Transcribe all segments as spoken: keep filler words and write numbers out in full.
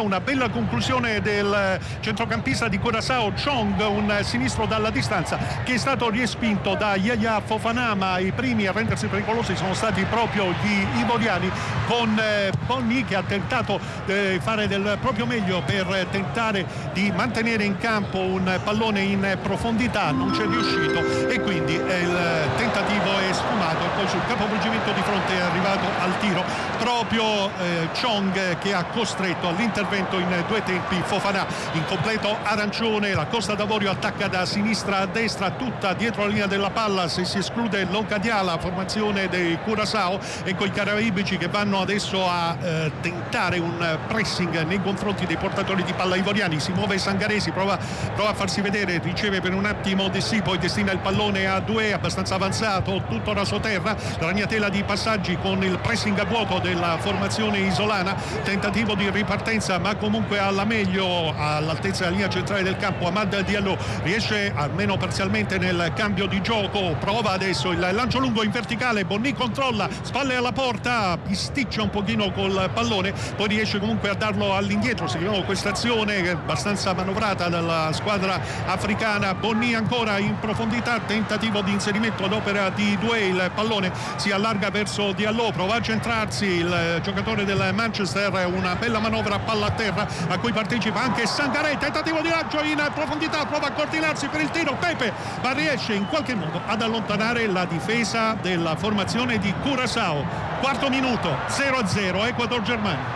una bella conclusione del centrocampista di Curaçao Chong, un sinistro dalla distanza che è stato respinto da Yaya Fofana, ma i primi a rendersi pericolosi sono stati proprio gli ivoriani, con eh, Bonny che ha tentato di eh, fare del proprio meglio per tentare di mantenere in campo un pallone in profondità, non c'è riuscito e quindi eh, il tentativo è sfumato e poi sul capovolgimento di fronte è arrivato al tiro proprio eh, Chong, che ha costretto all'intervento in due tempi Fofana. In completo arancione, la Costa d'Avorio attacca da sinistra a destra, tutta dietro la linea della palla, se si esclude Loncadiala, formazione dei Curaçao, e coi caraibici che vanno adesso a eh, tentare un pressing nei confronti dei portatori di palla ivoriani. Si muove Sangaresi, prova, prova a farsi vedere, riceve per un attimo De Sì, poi destina il pallone a Doué, abbastanza avanzato, tutto rasoterra, ragnatela di passaggi con il pressing a vuoto della formazione isolana, tentativo di ripartenza ma comunque alla meglio all'altezza della linea centrale del campo. Amad Diallo riesce almeno parzialmente nel cambio di gioco, prova adesso il lancio lungo in verticale, Bonny controlla, spalle alla porta, bisticcia un pochino col pallone, poi riesce comunque a darlo all'indietro. Seguiamo questa azione abbastanza manovrata dalla squadra africana. Bonny ancora in profondità, tentativo di inserimento ad opera di Doué, il pallone si allarga verso Diallo, prova a centrarsi il giocatore del Manchester, una bella manovra a palla a terra a cui partecipa anche Sangaré, tentativo di lancio in profondità, prova a coordinarsi per il tiro Pepe, ma riesce in qualche modo ad allontanare la difesa della formazione di Curaçao. Quarto minuto, zero a zero, Ecuador-Germania.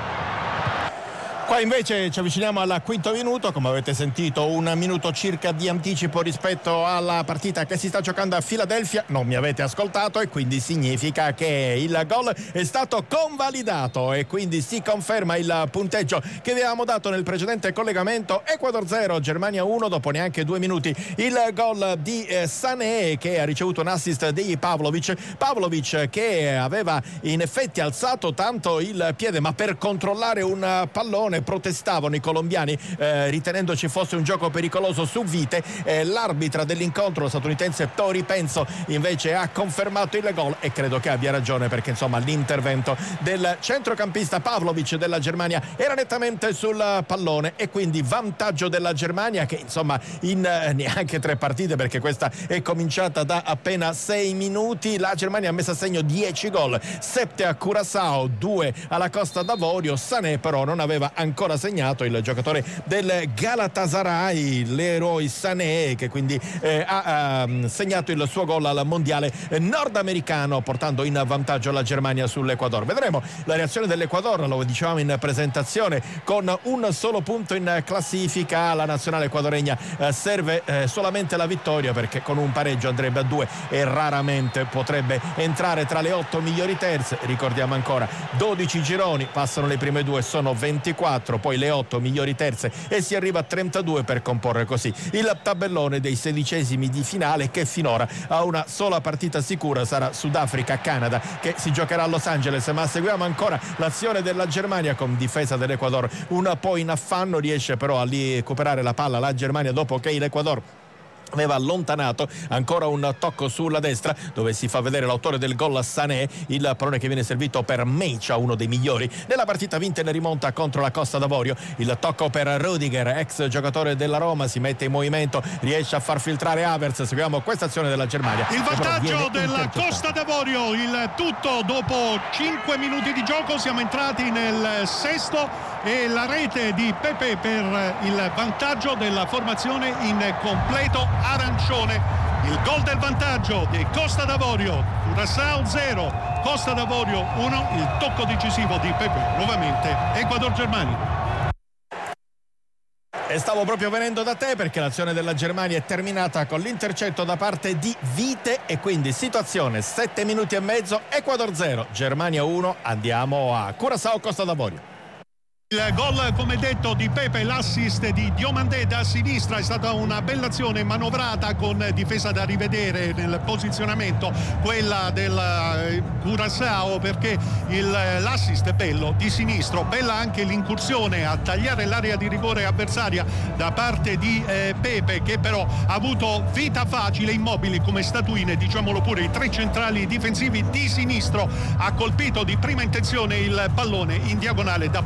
Qua invece ci avviciniamo al quinto minuto, come avete sentito un minuto circa di anticipo rispetto alla partita che si sta giocando a Filadelfia. Non mi avete ascoltato e quindi significa che il gol è stato convalidato e quindi si conferma il punteggio che avevamo dato nel precedente collegamento. Ecuador zero, Germania uno, dopo neanche due minuti il gol di eh, Sané, che ha ricevuto un assist di Pavlovic. Pavlovic che aveva in effetti alzato tanto il piede, ma per controllare un pallone protestavano i colombiani eh, ritenendo ci fosse un gioco pericoloso su vite. eh, l'arbitra dell'incontro statunitense Tori Penzo invece ha confermato il gol e credo che abbia ragione, perché insomma l'intervento del centrocampista Pavlovic della Germania era nettamente sul pallone e quindi vantaggio della Germania, che insomma in eh, neanche tre partite, perché questa è cominciata da appena sei minuti, la Germania ha messo a segno dieci gol, sette a Curaçao, due alla Costa d'Avorio. Sané però non aveva ancora segnato, il giocatore del Galatasaray, l'eroe Sané, che quindi eh, ha, ha segnato il suo gol al mondiale nordamericano, portando in vantaggio la Germania sull'Ecuador. Vedremo la reazione dell'Ecuador, lo dicevamo in presentazione, con un solo punto in classifica la nazionale ecuadoregna eh, serve eh, solamente la vittoria, perché con un pareggio andrebbe a due e raramente potrebbe entrare tra le otto migliori terze. Ricordiamo ancora dodici gironi, passano le prime due, sono ventiquattro, poi le otto migliori terze e si arriva a trentadue per comporre così il tabellone dei sedicesimi di finale, che finora ha una sola partita sicura, sarà Sudafrica-Canada, che si giocherà a Los Angeles. Ma seguiamo ancora l'azione della Germania con difesa dell'Ecuador un po' in affanno, riesce però a recuperare la palla la Germania dopo che l'Ecuador aveva allontanato. Ancora un tocco sulla destra dove si fa vedere l'autore del gol Sané, il pallone che viene servito per Meicia, uno dei migliori nella partita vinta in rimonta contro la Costa d'Avorio. Il tocco per Rudiger, ex giocatore della Roma, si mette in movimento, riesce a far filtrare Havertz. Seguiamo questa azione della Germania. Il vantaggio della Costa d'Avorio, il tutto dopo cinque minuti di gioco, siamo entrati nel sesto e la rete di Pepe per il vantaggio della formazione in completo arancione. Il gol del vantaggio di Costa d'Avorio, Curaçao zero, Costa d'Avorio uno, il tocco decisivo di Pepe, nuovamente Ecuador-Germania. E stavo proprio venendo da te, perché l'azione della Germania è terminata con l'intercetto da parte di Vite e quindi situazione sette minuti e mezzo, Ecuador zero, Germania uno. Andiamo a Curaçao, Costa d'Avorio. Il gol, come detto, di Pepe, l'assist di Diomandé da sinistra, è stata una bella azione manovrata con difesa da rivedere nel posizionamento, quella del Curaçao, perché il, l'assist è bello di sinistro, bella anche l'incursione a tagliare l'area di rigore avversaria da parte di eh, Pepe, che però ha avuto vita facile, immobili come statuine, diciamolo pure, i tre centrali difensivi di sinistro. Ha colpito di prima intenzione il pallone in diagonale da pochi passi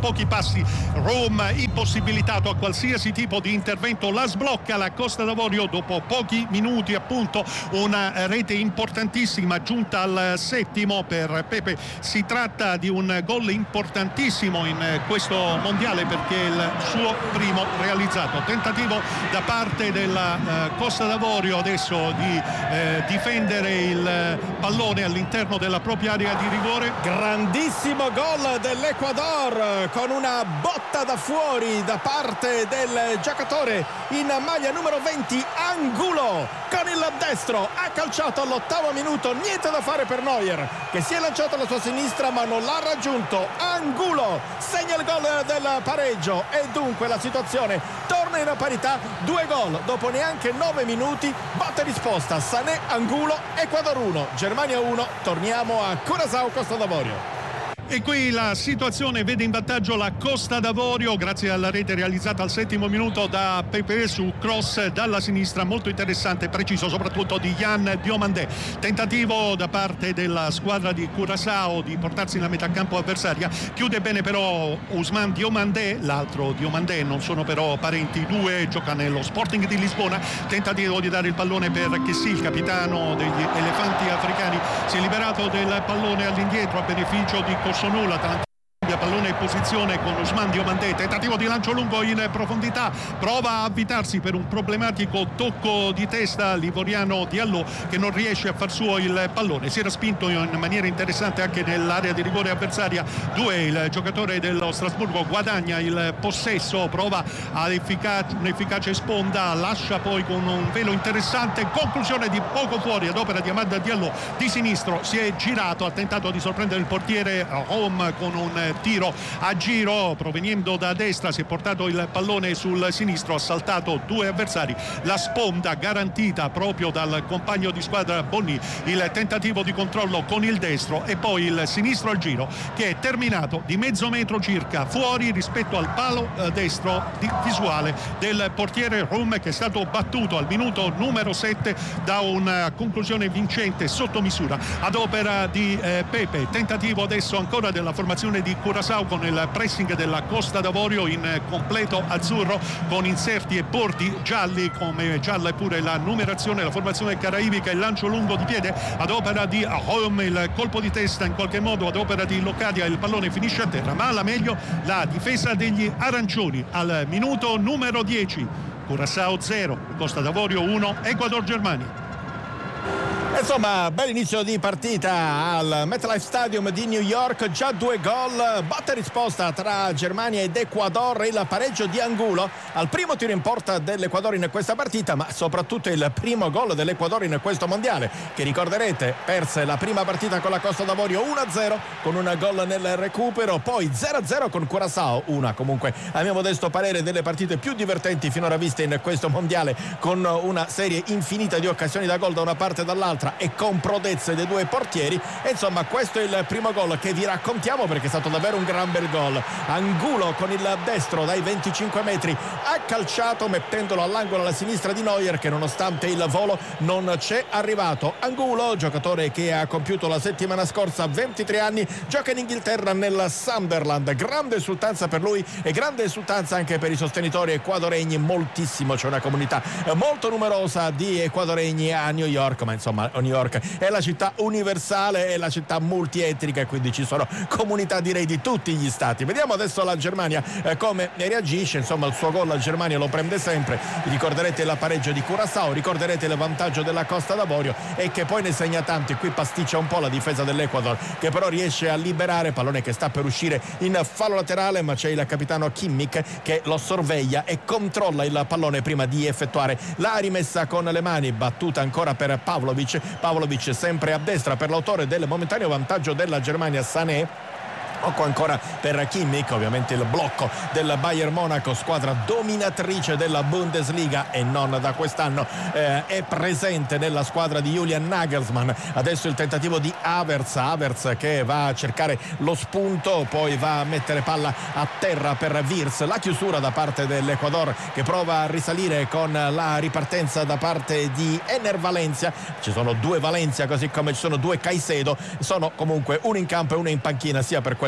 posti. Rome impossibilitato a qualsiasi tipo di intervento, la sblocca la Costa d'Avorio dopo pochi minuti, appunto una rete importantissima giunta al settimo per Pepe. Si tratta di un gol importantissimo in questo mondiale perché è il suo primo realizzato. Tentativo da parte della eh, Costa d'Avorio adesso di eh, difendere il pallone all'interno della propria area di rigore. Grandissimo gol dell'Ecuador con una botta da fuori da parte del giocatore in maglia numero venti, Angulo, con il destro ha calciato all'ottavo minuto. Niente da fare per Neuer, che si è lanciato alla sua sinistra ma non l'ha raggiunto. Angulo segna il gol del pareggio e dunque la situazione torna in parità. Due gol dopo neanche nove minuti. Botta e risposta, Sané, Angulo, Ecuador uno, Germania uno. Torniamo a Curaçao, Costa d'Avorio. E qui la situazione vede in vantaggio la Costa d'Avorio grazie alla rete realizzata al settimo minuto da Pepe su cross dalla sinistra, molto interessante e preciso soprattutto di Yann Diomandé. Tentativo da parte della squadra di Curaçao di portarsi nella metà campo avversaria, chiude bene però Ousmane Diomandé, l'altro Diomandé, non sono però parenti, due gioca nello Sporting di Lisbona. Tentativo di dare il pallone per Kessie, il capitano degli elefanti africani, si è liberato del pallone all'indietro a beneficio di Costa nulla. Pallone in posizione con Ousmane Diomandé, tentativo di lancio lungo in profondità, prova a avvitarsi per un problematico tocco di testa l'ivoriano Diallo che non riesce a far suo il pallone. Si era spinto in maniera interessante anche nell'area di rigore avversaria. Due, il giocatore dello Strasburgo guadagna il possesso, prova ad efficace, un'efficace sponda, lascia poi con un velo interessante, conclusione di poco fuori ad opera di Amad Diallo di sinistro, si è girato, ha tentato di sorprendere il portiere Home con un tiro a giro proveniendo da destra, si è portato il pallone sul sinistro, ha saltato due avversari, la sponda garantita proprio dal compagno di squadra Bonni, il tentativo di controllo con il destro e poi il sinistro al giro che è terminato di mezzo metro circa fuori rispetto al palo destro di visuale del portiere Rum, che è stato battuto al minuto numero sette da una conclusione vincente sotto misura ad opera di eh, Pepe. Tentativo adesso ancora della formazione di Curaçao con il pressing della Costa d'Avorio in completo azzurro con inserti e bordi gialli, come gialla è pure la numerazione, la formazione caraibica, il lancio lungo di piede ad opera di Home, il colpo di testa in qualche modo ad opera di Locadia, il pallone finisce a terra, ma alla meglio la difesa degli arancioni al minuto numero dieci. Curaçao zero, Costa d'Avorio uno, Ecuador Germania. Insomma, bel inizio di partita al MetLife Stadium di New York, già due gol, botta e risposta tra Germania ed Ecuador, il pareggio di Angulo al primo tiro in porta dell'Ecuador in questa partita, ma soprattutto il primo gol dell'Ecuador in questo mondiale, che ricorderete perse la prima partita con la Costa d'Avorio uno a zero con un gol nel recupero, poi zero a zero con Curaçao, una comunque a mio modesto parere delle partite più divertenti finora viste in questo mondiale, con una serie infinita di occasioni da gol da una parte e dall'altra e con prodezze dei due portieri. E insomma questo è il primo gol che vi raccontiamo perché è stato davvero un gran bel gol. Angulo con il destro dai venticinque metri ha calciato mettendolo all'angolo alla sinistra di Neuer, che nonostante il volo non c'è arrivato. Angulo, giocatore che ha compiuto la settimana scorsa ventitré anni, gioca in Inghilterra nel Sunderland, grande esultanza per lui e grande esultanza anche per i sostenitori ecuadoregni, moltissimo, c'è una comunità molto numerosa di ecuadoregni a New York, ma insomma New York è la città universale, è la città multietnica e quindi ci sono comunità direi di tutti gli stati. Vediamo adesso la Germania eh, come reagisce. Insomma il suo gol la Germania lo prende sempre, ricorderete il pareggio di Curaçao, ricorderete il vantaggio della Costa d'Avorio e che poi ne segna tanti. Qui pasticcia un po' la difesa dell'Ecuador che però riesce a liberare, pallone che sta per uscire in fallo laterale, ma c'è il capitano Kimmich che lo sorveglia e controlla il pallone prima di effettuare la rimessa con le mani, battuta ancora per Pavlovic. Pavlovic sempre a destra per l'autore del momentaneo vantaggio della Germania, Sané. Occo ancora per Kimmich, ovviamente il blocco del Bayern Monaco, squadra dominatrice della Bundesliga e non da quest'anno, eh, è presente nella squadra di Julian Nagelsmann. Adesso il tentativo di Havertz, Havertz che va a cercare lo spunto, poi va a mettere palla a terra per Wirtz, la chiusura da parte dell'Ecuador che prova a risalire con la ripartenza da parte di Ener Valencia. Ci sono due Valencia così come ci sono due Caicedo, sono comunque uno in campo e uno in panchina sia per quel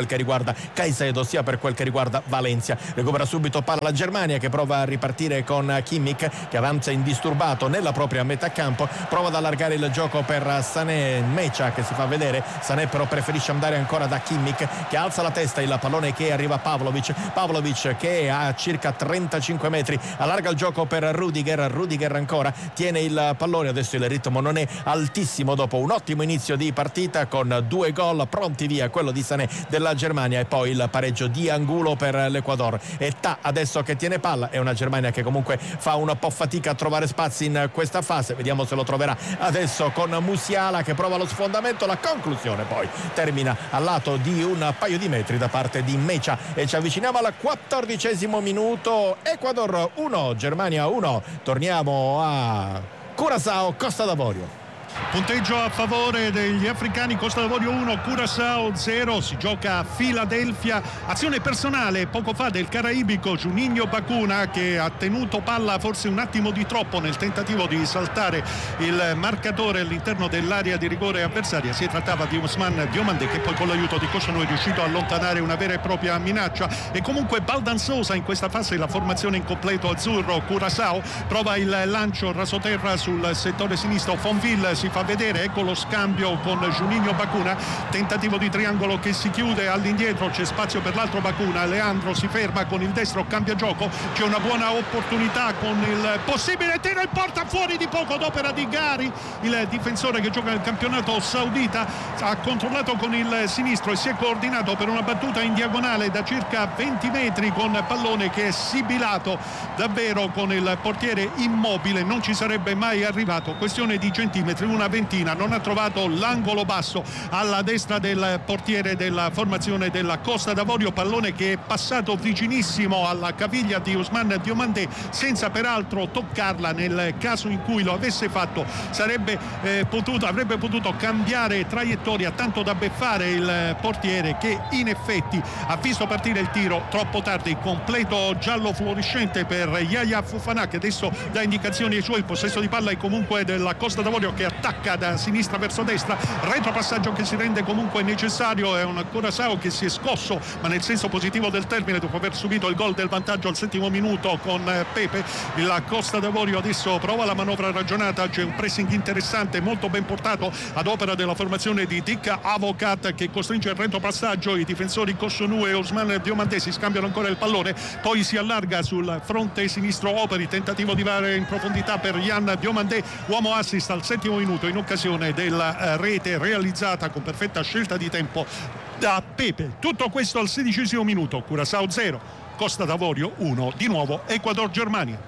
quel che riguarda Caicedo sia per quel che riguarda Valencia. Recupera subito palla la Germania, che prova a ripartire con Kimmich, che avanza indisturbato nella propria metà campo, prova ad allargare il gioco per Sané. Mecha che si fa vedere, Sané però preferisce andare ancora da Kimmich, che alza la testa, il pallone che arriva a Pavlovic, Pavlovic che a circa trentacinque metri allarga il gioco per Rudiger, Rudiger ancora tiene il pallone. Adesso il ritmo non è altissimo dopo un ottimo inizio di partita con due gol pronti via, quello di Sané della Germania e poi il pareggio di Angulo per l'Ecuador. E Ta adesso che tiene palla, è una Germania che comunque fa un po' fatica a trovare spazi in questa fase, vediamo se lo troverà adesso con Musiala che prova lo sfondamento, la conclusione poi termina al lato di un paio di metri da parte di Mecha. E ci avviciniamo al quattordicesimo minuto, Ecuador uno, Germania uno. Torniamo a Curaçao, Costa d'Avorio. Punteggio a favore degli africani, Costa d'Avorio uno, Curaçao zero. Si gioca a Filadelfia. Azione personale poco fa del caraibico Juninho Bacuna, che ha tenuto palla forse un attimo di troppo nel tentativo di saltare il marcatore all'interno dell'area di rigore avversaria. Si trattava di Ousmane Diomandé, che poi con l'aiuto di Cotonou è riuscito a allontanare una vera e propria minaccia. E comunque baldanzosa in questa fase la formazione in completo azzurro. Curaçao prova il lancio rasoterra sul settore sinistro, Fonville si fa vedere, ecco lo scambio con Juninho Bacuna, tentativo di triangolo che si chiude all'indietro, c'è spazio per l'altro Bacuna, Leandro si ferma con il destro, cambia gioco, c'è una buona opportunità con il possibile tiro in porta, fuori di poco ad opera di Gari, il difensore che gioca nel campionato saudita, ha controllato con il sinistro e si è coordinato per una battuta in diagonale da circa venti metri con pallone che è sibilato davvero con il portiere immobile, non ci sarebbe mai arrivato, questione di centimetri, una ventina, non ha trovato l'angolo basso alla destra del portiere della formazione della Costa d'Avorio, pallone che è passato vicinissimo alla caviglia di Ousmane Diomandé senza peraltro toccarla. Nel caso in cui lo avesse fatto sarebbe eh, potuto, avrebbe potuto cambiare traiettoria tanto da beffare il portiere, che in effetti ha visto partire il tiro troppo tardi. Completo giallo fluorescente per Yaya Fofana, che adesso dà indicazioni ai suoi. Il possesso di palla è comunque della Costa d'Avorio, che attacca da sinistra verso destra, retropassaggio che si rende comunque necessario. È un Curaçao che si è scosso, ma nel senso positivo del termine, dopo aver subito il gol del vantaggio al settimo minuto con Pepe. La Costa d'Avorio adesso prova la manovra ragionata, c'è un pressing interessante molto ben portato ad opera della formazione di Dick Avocat, che costringe il retropassaggio. I difensori Cotonou e Ousmane Diomandé si scambiano ancora il pallone, poi si allarga sul fronte sinistro Operi, tentativo di vare in profondità per Yann Diomandé, uomo assist al settimo minuto in occasione della rete realizzata con perfetta scelta di tempo da Pepe. Tutto questo al sedicesimo minuto, Curaçao zero, Costa d'Avorio uno, di nuovo Ecuador-Germania.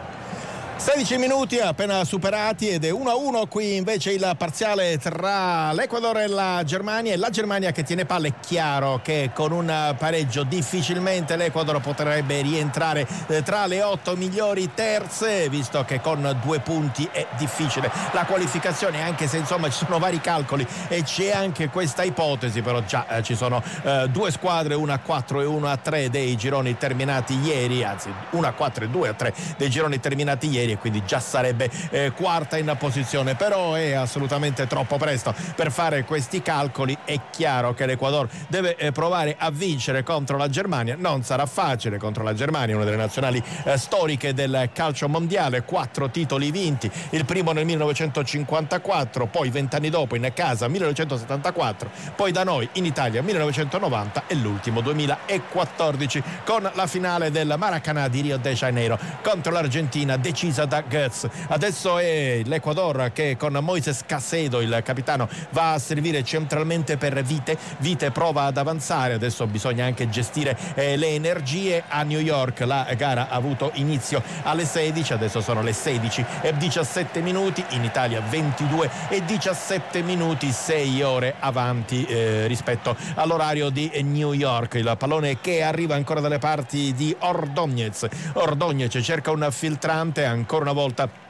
sedici minuti appena superati ed è uno a uno qui invece il parziale tra l'Ecuador e la Germania, e la Germania che tiene palla. È chiaro che con un pareggio difficilmente l'Ecuador potrebbe rientrare tra le otto migliori terze, visto che con due punti è difficile la qualificazione, anche se insomma ci sono vari calcoli e c'è anche questa ipotesi, però già eh, ci sono eh, due squadre, una a quattro e una a tre dei gironi terminati ieri, anzi una a quattro e due a tre dei gironi terminati ieri, e quindi già sarebbe eh, quarta in posizione. Però è assolutamente troppo presto per fare questi calcoli. È chiaro che l'Ecuador deve eh, provare a vincere contro la Germania, non sarà facile contro la Germania, una delle nazionali eh, storiche del calcio mondiale, quattro titoli vinti, il primo nel millenovecentocinquantaquattro, poi vent'anni dopo in casa millenovecentosettantaquattro, poi da noi in Italia millenovecentonovanta e l'ultimo duemilaquattordici con la finale del Maracanã di Rio de Janeiro contro l'Argentina, decisa da Götze. Adesso è l'Ecuador che con Moises Caicedo, il capitano, va a servire centralmente per Vite. Vite prova ad avanzare, adesso bisogna anche gestire eh, le energie. A New York la gara ha avuto inizio alle sedici, adesso sono le sedici e diciassette minuti, in Italia ventidue e diciassette minuti, sei ore avanti eh, rispetto all'orario di New York. Il pallone che arriva ancora dalle parti di Ordóñez. Ordóñez cerca un filtrante, ancora una volta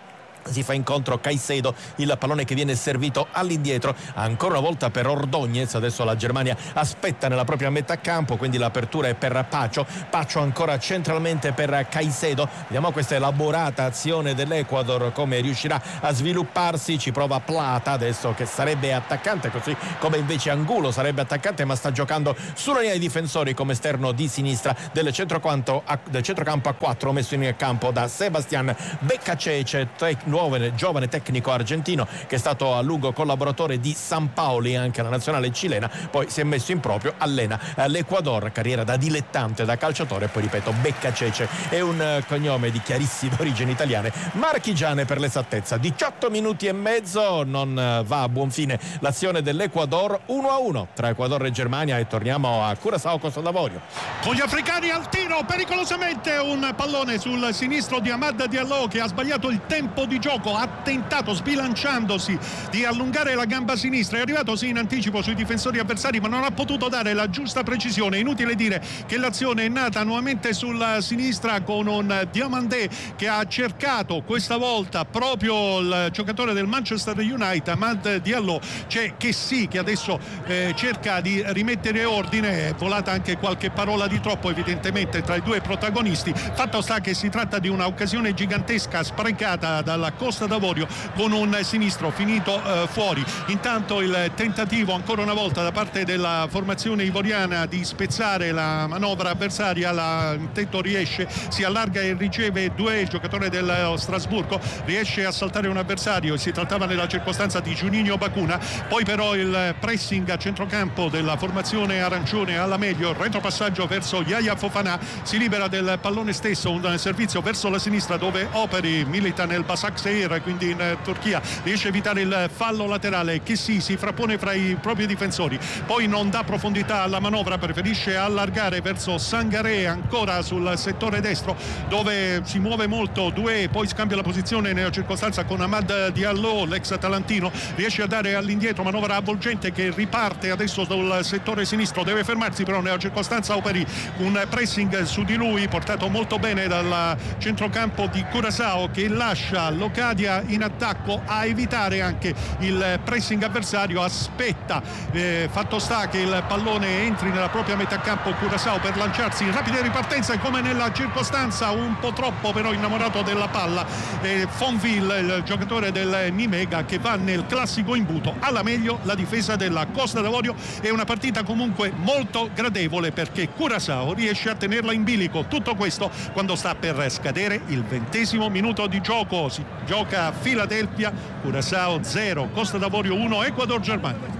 si fa incontro Caicedo, il pallone che viene servito all'indietro ancora una volta per Ordóñez. Adesso la Germania aspetta nella propria metà campo, quindi l'apertura è per Pacho. Pacho ancora centralmente per Caicedo. Vediamo questa elaborata azione dell'Ecuador, come riuscirà a svilupparsi. Ci prova Plata adesso, che sarebbe attaccante, così come invece Angulo sarebbe attaccante, ma sta giocando sulla linea dei difensori come esterno di sinistra del centrocampo a, del centrocampo a quattro, messo in campo da Sebastián Beccacece, Nuove, giovane tecnico argentino che è stato a lungo collaboratore di Sampaoli, anche la nazionale cilena, poi si è messo in proprio, allena l'Ecuador, carriera da dilettante, da calciatore. Poi ripeto, Beccacece è un cognome di chiarissime origini italiane, marchigiane per l'esattezza. diciotto minuti e mezzo, non va a buon fine l'azione dell'Ecuador, uno a uno tra Ecuador e Germania, e torniamo a Curaçao Costa d'Avorio. Con gli africani al tiro, pericolosamente un pallone sul sinistro di Amad Diallo, che ha sbagliato il tempo di gioco, ha tentato, sbilanciandosi, di allungare la gamba sinistra, è arrivato sì in anticipo sui difensori avversari, ma non ha potuto dare la giusta precisione. Inutile dire che l'azione è nata nuovamente sulla sinistra con un Diomandé che ha cercato questa volta proprio il giocatore del Manchester United, Amad Diallo, cioè che sì, che adesso eh, cerca di rimettere ordine. È volata anche qualche parola di troppo evidentemente tra i due protagonisti. Fatto sta che si tratta di un'occasione gigantesca sprecata dalla Costa d'Avorio con un sinistro finito eh, fuori. Intanto il tentativo ancora una volta da parte della formazione ivoriana di spezzare la manovra avversaria, la intento riesce, si allarga e riceve due, il giocatore del Strasburgo riesce a saltare un avversario, si trattava nella circostanza di Juninho Bacuna. Poi però il pressing a centrocampo della formazione arancione alla meglio, il retropassaggio verso Yaya Fofana, si libera del pallone stesso, un servizio verso la sinistra dove Operi milita nel Başakşehir, quindi in Turchia, riesce a evitare il fallo laterale. Che sì, si frappone fra i propri difensori, poi non dà profondità alla manovra, preferisce allargare verso Sangaré ancora sul settore destro dove si muove molto Doué, poi scambia la posizione nella circostanza con Amad Diallo, l'ex atalantino, riesce a dare all'indietro, manovra avvolgente che riparte adesso sul settore sinistro, deve fermarsi però nella circostanza Operi, un pressing su di lui portato molto bene dal centrocampo di Curaçao, che lascia Locadia in attacco a evitare anche il pressing avversario, aspetta, eh, fatto sta che il pallone entri nella propria metà campo Curaçao per lanciarsi in rapide ripartenze, come nella circostanza un po' troppo però innamorato della palla, eh, Fonville, il giocatore del Nimega, che va nel classico imbuto. Alla meglio la difesa della Costa d'Avorio. È una partita comunque molto gradevole perché Curaçao riesce a tenerla in bilico. Tutto questo quando sta per scadere il ventesimo minuto di gioco. Si gioca a Filadelfia, Curaçao zero, Costa d'Avorio uno, Ecuador Germania.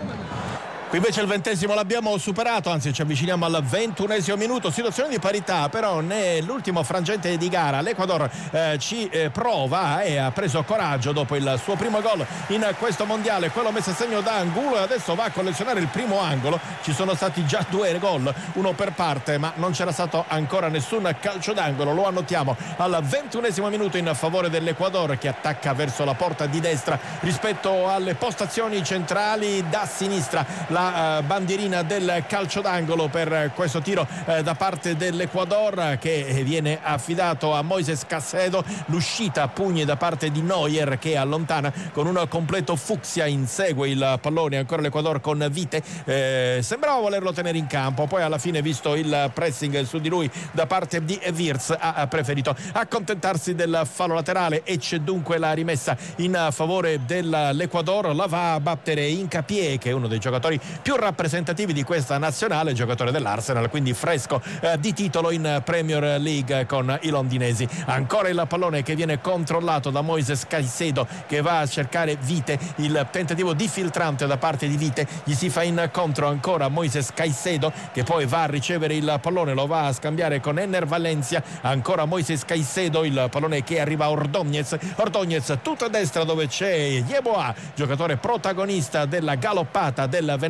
Qui invece il ventesimo l'abbiamo superato, anzi ci avviciniamo al ventunesimo minuto, situazione di parità però nell'ultimo frangente di gara. L'Ecuador eh, ci eh, prova e ha preso coraggio dopo il suo primo gol in questo mondiale, quello messo a segno da Angulo, e adesso va a collezionare il primo angolo. Ci sono stati già due gol, uno per parte, ma non c'era stato ancora nessun calcio d'angolo. Lo annotiamo al ventunesimo minuto in favore dell'Ecuador, che attacca verso la porta di destra rispetto alle postazioni centrali da sinistra. La uh, bandierina del calcio d'angolo per questo tiro uh, da parte dell'Ecuador, che viene affidato a Moises Caicedo. L'uscita a pugni da parte di Neuer, che allontana con un completo fucsia, insegue il pallone ancora l'Ecuador con Vite, eh, sembrava volerlo tenere in campo, poi alla fine, visto il pressing su di lui da parte di Wirtz, ha preferito accontentarsi del fallo laterale e c'è dunque la rimessa in favore dell'Ecuador. La va a battere Hincapié, che è uno dei giocatori più rappresentativi di questa nazionale, giocatore dell'Arsenal, quindi fresco eh, di titolo in Premier League con i londinesi. Ancora il pallone che viene controllato da Moises Caicedo, che va a cercare Vite, il tentativo di filtrante da parte di Vite, gli si fa incontro ancora Moises Caicedo, che poi va a ricevere il pallone, lo va a scambiare con Enner Valencia, ancora Moises Caicedo, il pallone che arriva a Ordóñez, Ordóñez tutta a destra dove c'è Yeboah, giocatore protagonista della galoppata del Venezia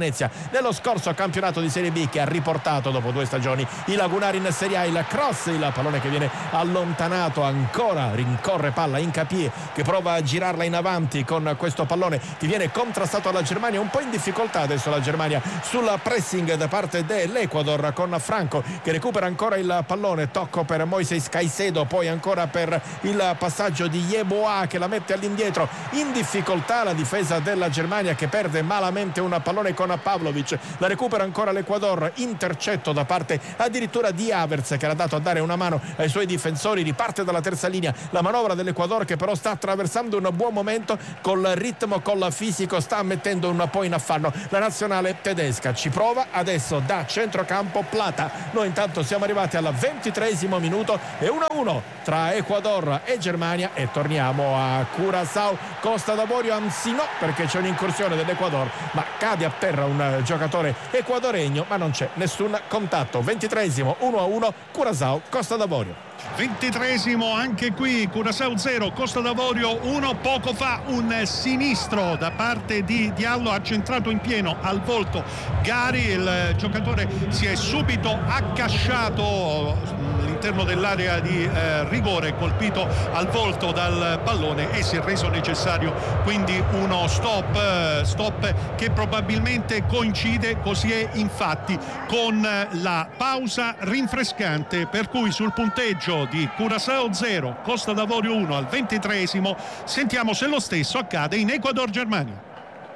Venezia nello scorso campionato di Serie B, che ha riportato dopo due stagioni i lagunari in Serie A. Il cross, il pallone che viene allontanato, ancora rincorre palla Hincapié che prova a girarla in avanti con questo pallone che viene contrastato alla Germania, un po' in difficoltà adesso la Germania sul pressing da parte dell'Ecuador, con Franco che recupera ancora il pallone, tocco per Moises Caicedo, poi ancora per il passaggio di Yeboah che la mette all'indietro, in difficoltà la difesa della Germania che perde malamente un pallone con Pavlovic, la recupera ancora l'Ecuador, intercetto da parte addirittura di Havertz che era dato a dare una mano ai suoi difensori, riparte dalla terza linea la manovra dell'Ecuador che però sta attraversando un buon momento, col ritmo, col fisico sta mettendo un po' in affanno la nazionale tedesca. Ci prova adesso da centrocampo Plata. Noi intanto siamo arrivati al ventitreesimo minuto e uno a uno tra Ecuador e Germania e torniamo a Curaçao. Costa d'Avorio, anzi no, perché c'è un'incursione dell'Ecuador ma cade a terra un giocatore ecuadoregno, ma non c'è nessun contatto. Ventitreesimo, uno a uno, Curaçao Costa d'Avorio. Ventitreesimo anche qui, Curaçao zero, Costa d'Avorio uno. Poco fa un sinistro da parte di Diallo ha centrato in pieno al volto Gari, il giocatore si è subito accasciato all'interno dell'area di eh, rigore, colpito al volto dal pallone e si è reso necessario quindi uno stop eh, stop che probabilmente coincide, così è infatti, con la pausa rinfrescante, per cui sul punteggio di Curaçao zero, Costa d'Avorio uno al ventitreesimo sentiamo se lo stesso accade in Ecuador-Germania.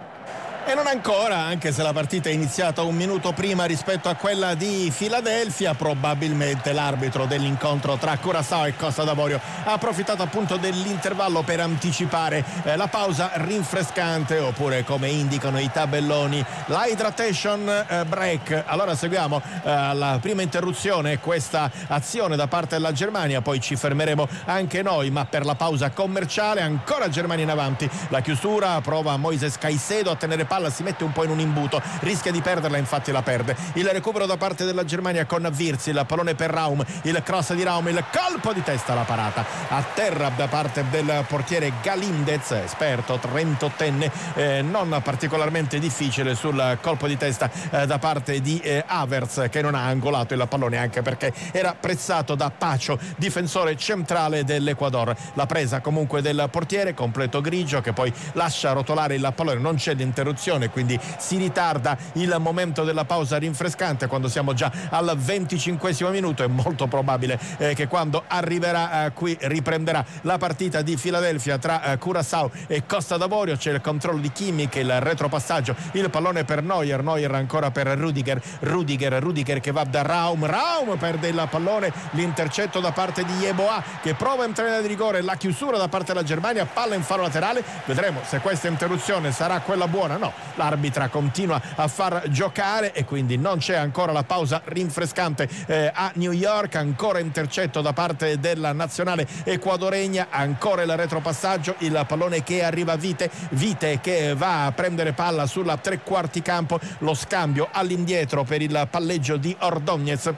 E non ancora, anche se la partita è iniziata un minuto prima rispetto a quella di Filadelfia. Probabilmente l'arbitro dell'incontro tra Curaçao e Costa d'Avorio ha approfittato appunto dell'intervallo per anticipare eh, la pausa rinfrescante, oppure come indicano i tabelloni l'hydration eh, break. Allora seguiamo eh, la prima interruzione, questa azione da parte della Germania, poi ci fermeremo anche noi, ma per la pausa commerciale ancora Germania in avanti. La chiusura, prova Moises Caicedo a tenere palla, si mette un po' in un imbuto, rischia di perderla, infatti la perde. Il recupero da parte della Germania con Wirtz, il pallone per Raum, il cross di Raum, il colpo di testa, la parata a terra da parte del portiere Galindez, esperto trentottenne, eh, non particolarmente difficile sul colpo di testa eh, da parte di eh, Havertz, che non ha angolato il pallone anche perché era pressato da Pacho, difensore centrale dell'Ecuador. La presa comunque del portiere, completo grigio, che poi lascia rotolare il pallone, non c'è l'interruzione, quindi si ritarda il momento della pausa rinfrescante. Quando siamo già al venticinquesimo minuto è molto probabile eh, che quando arriverà eh, qui riprenderà la partita di Filadelfia tra eh, Curaçao e Costa d'Avorio. C'è il controllo di Kimmich, il retropassaggio, il pallone per Neuer, Neuer ancora per Rudiger, Rudiger, Rudiger che va da Raum, Raum perde il pallone, l'intercetto da parte di Yeboah che prova a entrare in rigore, la chiusura da parte della Germania, palla in faro laterale. Vedremo se questa interruzione sarà quella buona. No, l'arbitra continua a far giocare e quindi non c'è ancora la pausa rinfrescante eh, a New York. Ancora intercetto da parte della nazionale ecuadoregna, ancora il retropassaggio, il pallone che arriva a Vite, Vite che va a prendere palla sulla tre quarti campo, lo scambio all'indietro per il palleggio di Ordóñez.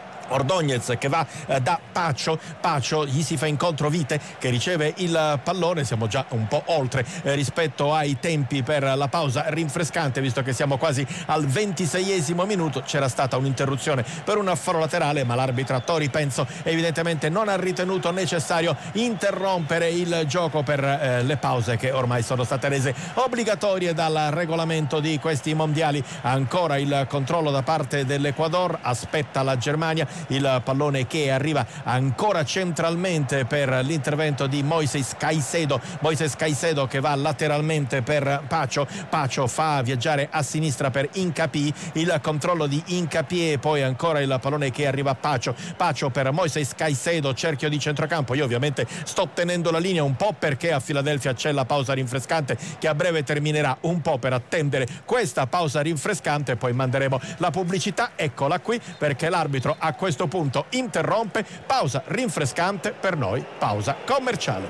Ordóñez che va eh, da Pacho, Pacho gli si fa incontro Vite che riceve il pallone. Siamo già un po' oltre eh, rispetto ai tempi per la pausa rinfrescante, visto che siamo quasi al ventiseiesimo minuto. C'era stata un'interruzione per un faro laterale, ma l'arbitra Tori Penzo evidentemente non ha ritenuto necessario interrompere il gioco per eh, le pause che ormai sono state rese obbligatorie dal regolamento di questi mondiali. Ancora il controllo da parte dell'Ecuador, aspetta la Germania, il pallone che arriva ancora centralmente per l'intervento di Moises Caicedo, Moises Caicedo che va lateralmente per Pacho, Pacho fa viaggiare a sinistra per Hincapié, il controllo di Hincapié, poi ancora il pallone che arriva a Pacho, Pacho per Moises Caicedo, cerchio di centrocampo. Io ovviamente sto tenendo la linea un po' perché a Filadelfia c'è la pausa rinfrescante che a breve terminerà, un po' per attendere questa pausa rinfrescante, poi manderemo la pubblicità. Eccola qui, perché l'arbitro a questo punto interrompe. Pausa rinfrescante, per noi pausa commerciale.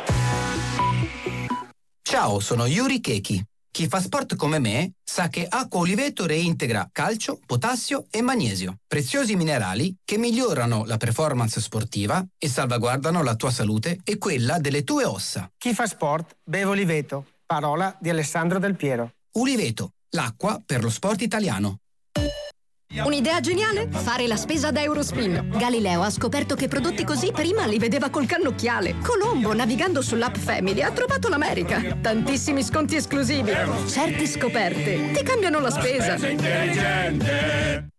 Ciao, sono Yuri Keki. Chi fa sport come me sa che Acqua Oliveto reintegra calcio, potassio e magnesio, preziosi minerali che migliorano la performance sportiva e salvaguardano la tua salute e quella delle tue ossa. Chi fa sport beve Oliveto, parola di Alessandro Del Piero. Oliveto, l'acqua per lo sport italiano. Un'idea geniale? Fare la spesa da Eurospin. Galileo ha scoperto che prodotti così prima li vedeva col cannocchiale. Colombo, navigando sull'app Family, ha trovato l'America. Tantissimi sconti esclusivi. Certe scoperte ti cambiano la spesa. Intelligente.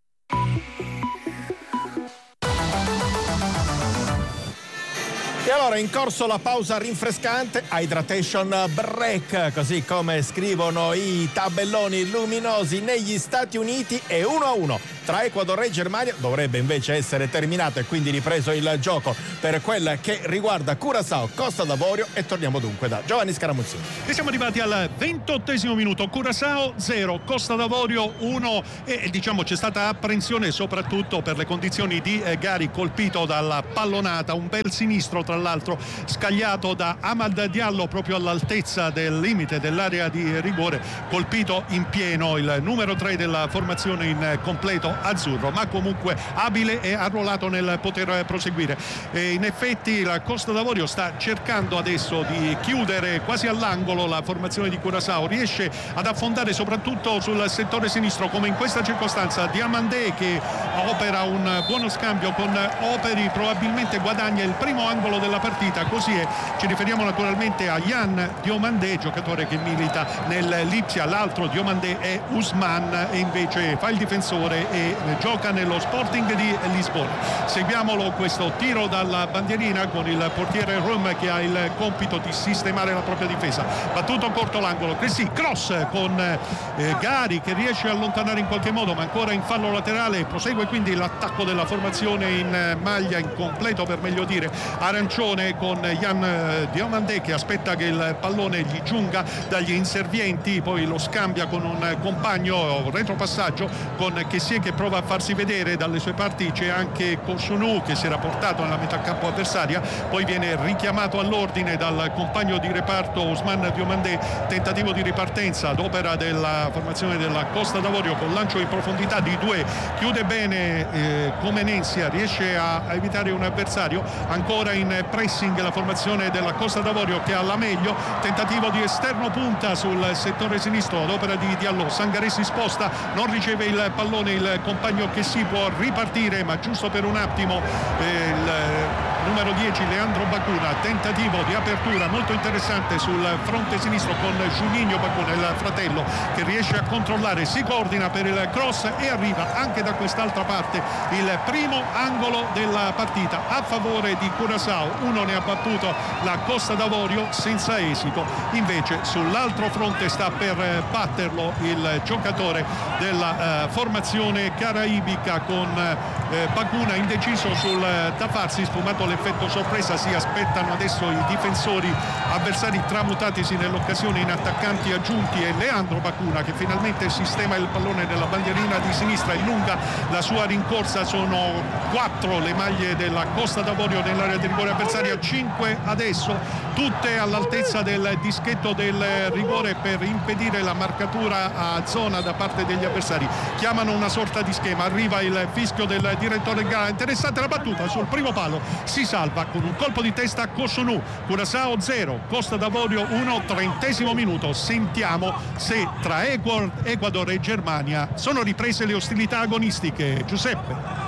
E allora in corso la pausa rinfrescante, hydration break, così come scrivono i tabelloni luminosi negli Stati Uniti, è uno a uno tra Ecuador e Germania. Dovrebbe invece essere terminato e quindi ripreso il gioco per quel che riguarda Curaçao, Costa d'Avorio, e torniamo dunque da Giovanni Scaramuzzini. E siamo arrivati al ventottesimo minuto, Curaçao zero, Costa d'Avorio uno, e diciamo c'è stata apprensione soprattutto per le condizioni di eh, Gari, colpito dalla pallonata, un bel sinistro tra l'altro scagliato da Amad Diallo proprio all'altezza del limite dell'area di rigore, colpito in pieno il numero tre della formazione in completo azzurro, ma comunque abile e arruolato nel poter proseguire. E in effetti la Costa d'Avorio sta cercando adesso di chiudere quasi all'angolo la formazione di Curaçao, riesce ad affondare soprattutto sul settore sinistro, come in questa circostanza Diamandé, che opera un buono scambio con Operi, probabilmente guadagna il primo angolo della partita. Così è, ci riferiamo naturalmente a Yann Diomandé, giocatore che milita nel Lipsia. L'altro Diomandé è Usman e invece fa il difensore e gioca nello Sporting di Lisbona. Seguiamolo questo tiro dalla bandierina con il portiere Rum che ha il compito di sistemare la propria difesa. Battuto corto l'angolo, Cressi, cross con eh, Gari che riesce a allontanare in qualche modo, ma ancora in fallo laterale. Prosegue quindi l'attacco della formazione in maglia in completo, per meglio dire arancione, con Yann Diomandé che aspetta che il pallone gli giunga dagli inservienti, poi lo scambia con un compagno, retropassaggio con Kessie che prova a farsi vedere. Dalle sue parti c'è anche Kosunu che si era portato nella metà campo avversaria, poi viene richiamato all'ordine dal compagno di reparto Ousmane Diomandé. Tentativo di ripartenza ad opera della formazione della Costa d'Avorio con lancio in profondità di due, chiude bene eh, Comenensia, riesce a, a evitare un avversario. Ancora in pressing la formazione della Costa d'Avorio che ha la meglio, tentativo di esterno punta sul settore sinistro ad opera di Diallo. Sangaré si sposta, non riceve il pallone il compagno che si può ripartire, ma giusto per un attimo eh, il numero dieci Leandro Bacuna, tentativo di apertura molto interessante sul fronte sinistro con Juninho Bacuna, il fratello, che riesce a controllare, si coordina per il cross e arriva anche da quest'altra parte il primo angolo della partita a favore di Curaçao. Uno ne ha battuto la Costa d'Avorio senza esito, invece sull'altro fronte sta per batterlo il giocatore della eh, formazione caraibica con eh, Bacuna indeciso sul da farsi, sfumato l'effetto sorpresa. Si aspettano adesso i difensori avversari tramutatisi nell'occasione in attaccanti aggiunti e Leandro Bacuna che finalmente sistema il pallone nella bandierina di sinistra e lunga la sua rincorsa. Sono quattro le maglie della Costa d'Avorio nell'area di rigore avversaria, cinque adesso, tutte all'altezza del dischetto del rigore per impedire la marcatura a zona da parte degli avversari. Chiamano una sorta di schema, arriva il fischio del direttore gara. Interessante la battuta sul primo palo, si salva con un colpo di testa Kosunu. Curaçao zero, Costa d'Avorio uno, trentesimo minuto. Sentiamo se tra Ecuador e Germania sono riprese le ostilità agonistiche. Giuseppe.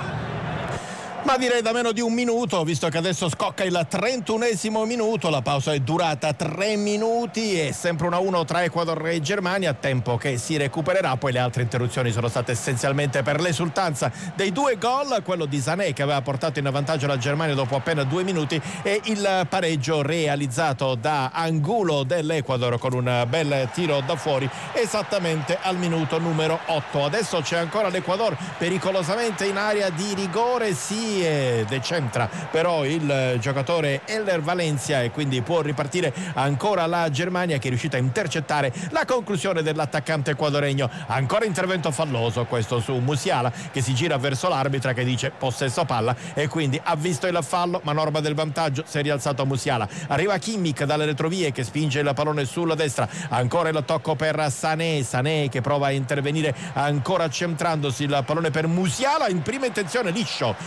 Ma direi da meno di un minuto, visto che adesso scocca il trentunesimo minuto, la pausa è durata tre minuti, è sempre uno a uno tra Ecuador e Germania, tempo che si recupererà. Poi le altre interruzioni sono state essenzialmente per l'esultanza dei due gol, quello di Sané che aveva portato in vantaggio la Germania dopo appena due minuti e il pareggio realizzato da Angulo dell'Ecuador con un bel tiro da fuori esattamente al minuto numero otto. Adesso c'è ancora l'Ecuador pericolosamente in area di rigore, si decentra però il giocatore Eller Valencia e quindi può ripartire ancora la Germania, che è riuscita a intercettare la conclusione dell'attaccante ecuadoregno. Ancora intervento falloso questo su Musiala, che si gira verso l'arbitra che dice possesso palla e quindi ha visto il fallo, ma norma del vantaggio, si è rialzato Musiala. Arriva Kimmich dalle retrovie che spinge il pallone sulla destra, ancora il tocco per Sané, Sané che prova a intervenire ancora centrandosi, il pallone per Musiala in prima intenzione liscio da parte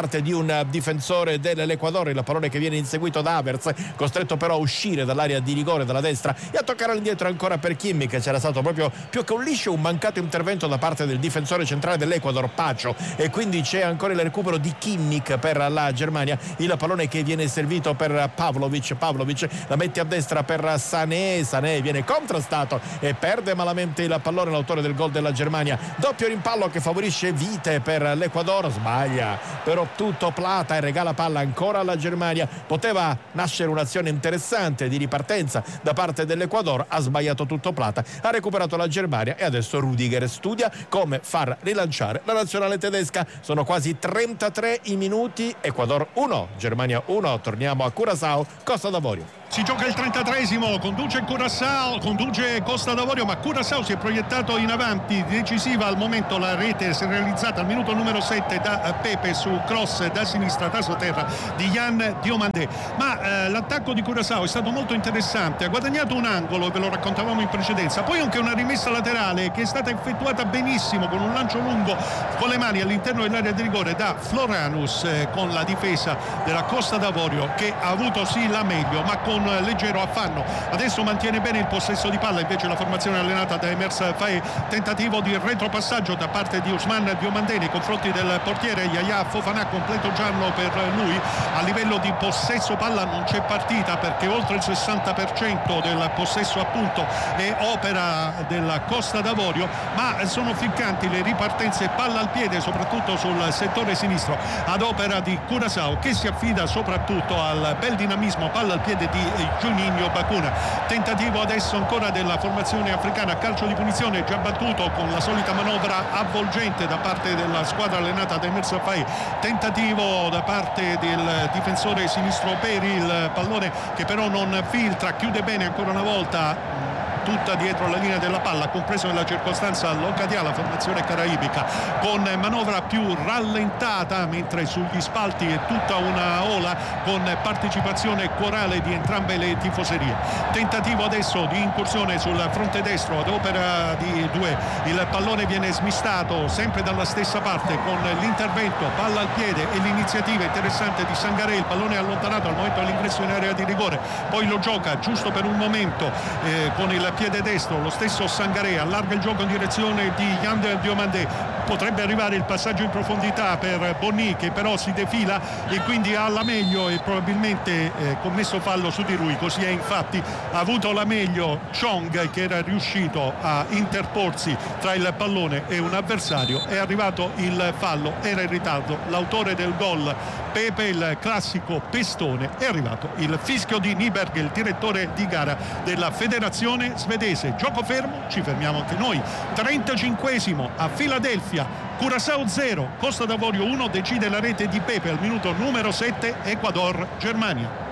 parte di un difensore dell'Equador, il pallone che viene inseguito da Havertz, costretto però a uscire dall'area di rigore dalla destra e a toccare all'indietro ancora per Kimmich. C'era stato proprio più che un liscio un mancato intervento da parte del difensore centrale dell'Equador, Pacho, e quindi c'è ancora il recupero di Kimmich per la Germania. Il pallone che viene servito per Pavlovic, Pavlovic la mette a destra per Sané, Sané viene contrastato e perde malamente il pallone l'autore del gol della Germania. Doppio rimpallo che favorisce Vite per l'Equador, sbaglia però tutto Plata e regala palla ancora alla Germania. Poteva nascere un'azione interessante di ripartenza da parte dell'Equador, ha sbagliato tutto Plata, ha recuperato la Germania e adesso Rudiger studia come far rilanciare la nazionale tedesca. Sono quasi trentatré i minuti, Equador uno, Germania uno. Torniamo a Curaçao, Costa d'Avorio. Si gioca il trentatreesimo, conduce Curaçao, conduce Costa d'Avorio, ma Curaçao si è proiettato in avanti, decisiva al momento la rete si è realizzata al minuto numero sette da Pepe su cross da sinistra da sotterra di Yann Diomandé. Ma eh, l'attacco di Curaçao è stato molto interessante, ha guadagnato un angolo, ve lo raccontavamo in precedenza, poi anche una rimessa laterale che è stata effettuata benissimo con un lancio lungo con le mani all'interno dell'area di rigore da Floranus, eh, con la difesa della Costa d'Avorio che ha avuto sì la meglio, ma con leggero affanno. Adesso mantiene bene il possesso di palla invece la formazione allenata da Emers Faé. Tentativo di retropassaggio da parte di Ousmane Diomandé nei confronti del portiere Yaya Fofana, completo giallo per lui. A livello di possesso palla non c'è partita perché oltre il sessanta per cento del possesso appunto è opera della Costa d'Avorio, ma sono ficcanti le ripartenze palla al piede soprattutto sul settore sinistro ad opera di Curaçao, che si affida soprattutto al bel dinamismo palla al piede di Juninho Bacuna. Tentativo adesso ancora della formazione africana, calcio di punizione già battuto con la solita manovra avvolgente da parte della squadra allenata da Emers Faé. Tentativo da parte del difensore sinistro Peri, il pallone che però non filtra, chiude bene ancora una volta tutta dietro la linea della palla, compreso nella circostanza Locadia, la formazione caraibica con manovra più rallentata, mentre sugli spalti è tutta una ola con partecipazione corale di entrambe le tifoserie. Tentativo adesso di incursione sul fronte destro ad opera di due, il pallone viene smistato sempre dalla stessa parte con l'intervento palla al piede e l'iniziativa interessante di Sangaré. Il pallone è allontanato al momento dell'ingresso in area di rigore, poi lo gioca giusto per un momento eh, con il piede destro, lo stesso Sangaré allarga il gioco in direzione di Yann Diomandé, potrebbe arrivare il passaggio in profondità per Bonny che però si defila e quindi ha la meglio e probabilmente eh, commesso fallo su di lui. Così è, infatti ha avuto la meglio Chong che era riuscito a interporsi tra il pallone e un avversario. È arrivato il fallo, era in ritardo l'autore del gol Pepe, il classico pestone. È arrivato il fischio di Nyberg, il direttore di gara della federazione svedese. Gioco fermo, ci fermiamo anche noi. trentacinquesimo a Filadelfia, Curaçao zero, Costa d'Avorio uno. Decide la rete di Pepe al minuto numero sette, Ecuador Germania.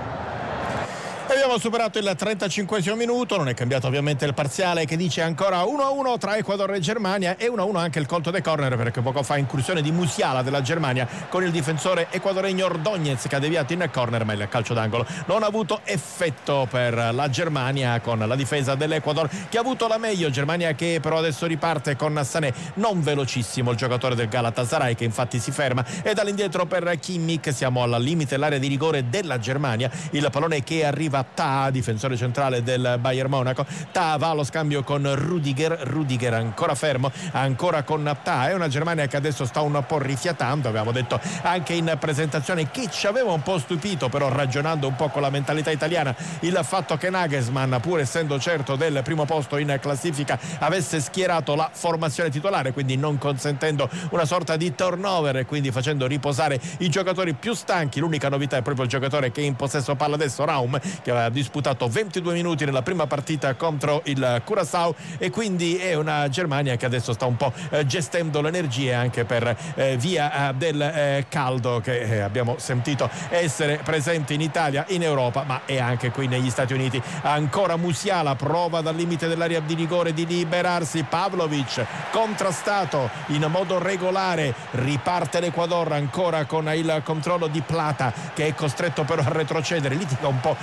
Abbiamo superato il trentacinquesimo minuto, non è cambiato ovviamente il parziale che dice ancora uno a uno tra Ecuador e Germania, e uno a uno anche il colto dei corner, perché poco fa incursione di Musiala della Germania con il difensore ecuadoregno Ordóñez che ha deviato in corner, ma il calcio d'angolo non ha avuto effetto per la Germania con la difesa dell'Ecuador che ha avuto la meglio. Germania che però adesso riparte con Sané, non velocissimo il giocatore del Galatasaray che infatti si ferma, e dall'indietro per Kimmich. Siamo al limite dell'area di rigore della Germania, il pallone che arriva Ta, difensore centrale del Bayern Monaco. Ta va allo scambio con Rudiger, Rudiger ancora fermo, ancora con Ta. È una Germania che adesso sta un po' rifiatando, abbiamo detto anche in presentazione che ci aveva un po' stupito, però ragionando un po' con la mentalità italiana, il fatto che Nagelsmann, pur essendo certo del primo posto in classifica, avesse schierato la formazione titolare, quindi non consentendo una sorta di turnover e quindi facendo riposare i giocatori più stanchi. L'unica novità è proprio il giocatore che è in possesso palla adesso, Raum, che ha disputato ventidue minuti nella prima partita contro il Curaçao, e quindi è una Germania che adesso sta un po' eh, gestendo le energie anche per eh, via eh, del eh, caldo che eh, abbiamo sentito essere presente in Italia, in Europa, ma è anche qui negli Stati Uniti. Ancora Musiala, prova dal limite dell'area di rigore di liberarsi, Pavlovic contrastato in modo regolare, riparte l'Ecuador ancora con il controllo di Plata che è costretto però a retrocedere, litiga un po' con il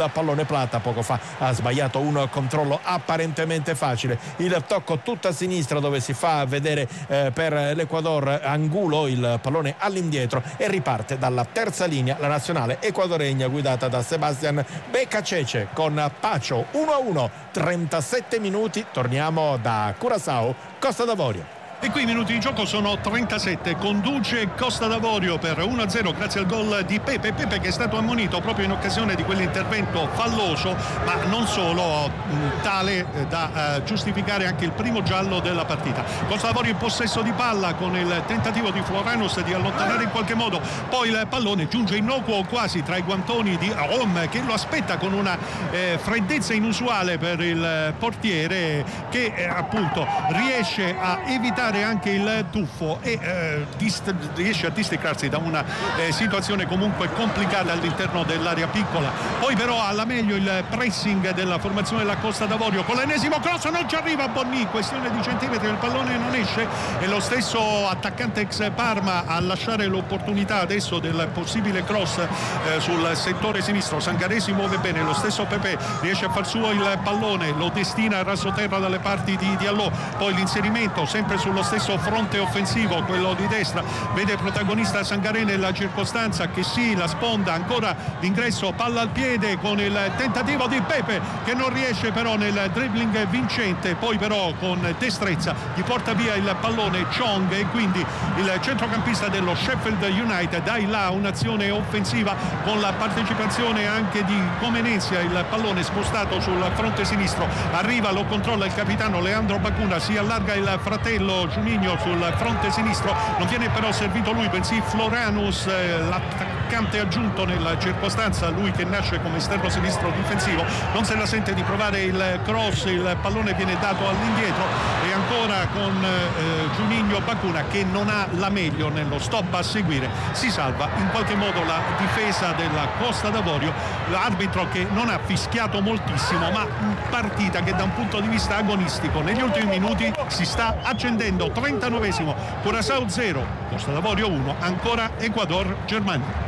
il pallone. Plata poco fa ha sbagliato un controllo apparentemente facile, il tocco tutta a sinistra dove si fa vedere eh, per l'Ecuador Angulo, il pallone all'indietro e riparte dalla terza linea la nazionale ecuadoregna guidata da Sebastián Becachece con Pacho. Uno a uno, trentasette minuti, torniamo da Curaçao, Costa d'Avorio. E qui i minuti di gioco sono trentasette, conduce Costa d'Avorio per uno a zero grazie al gol di Pepe. Pepe che è stato ammonito proprio in occasione di quell'intervento falloso, ma non solo, tale da uh, giustificare anche il primo giallo della partita. Costa d'Avorio in possesso di palla con il tentativo di Floranus di allontanare in qualche modo, poi il pallone giunge innocuo quasi tra i guantoni di Rom che lo aspetta con una eh, freddezza inusuale per il portiere che eh, appunto riesce a evitare anche il tuffo e eh, dist- riesce a districarsi da una eh, situazione comunque complicata all'interno dell'area piccola. Poi però alla meglio il pressing della formazione della Costa d'Avorio con l'ennesimo cross, non ci arriva Bonni, questione di centimetri, il pallone non esce e lo stesso attaccante ex Parma a lasciare l'opportunità adesso del possibile cross eh, sul settore sinistro. Sangaré si muove bene, lo stesso Pepe riesce a far suo il pallone, lo destina a rasoterra dalle parti di Diallo, poi l'inserimento sempre sullo stesso fronte offensivo, quello di destra, vede protagonista Sangaré nella circostanza che sì, la sponda, ancora l'ingresso, palla al piede con il tentativo di Pepe che non riesce però nel dribbling vincente, poi però con destrezza gli porta via il pallone Chong e quindi il centrocampista dello Sheffield United dà là un'azione offensiva con la partecipazione anche di Comenezia, il pallone spostato sul fronte sinistro, arriva, lo controlla il capitano Leandro Bacuna, si allarga il fratello Juninho sul fronte sinistro, non viene però servito lui bensì Floranus, eh, l'attaccante aggiunto nella circostanza, lui che nasce come esterno sinistro difensivo, non se la sente di provare il cross, il pallone viene dato all'indietro e ancora con eh, Juninho Bacuna che non ha la meglio nello stop a seguire, si salva in qualche modo la difesa della Costa d'Avorio, l'arbitro che non ha fischiato moltissimo, ma partita che da un punto di vista agonistico negli ultimi minuti si sta accendendo. trentanovesimo, Curaçao zero, Costa d'Avorio uno, ancora Ecuador-Germania.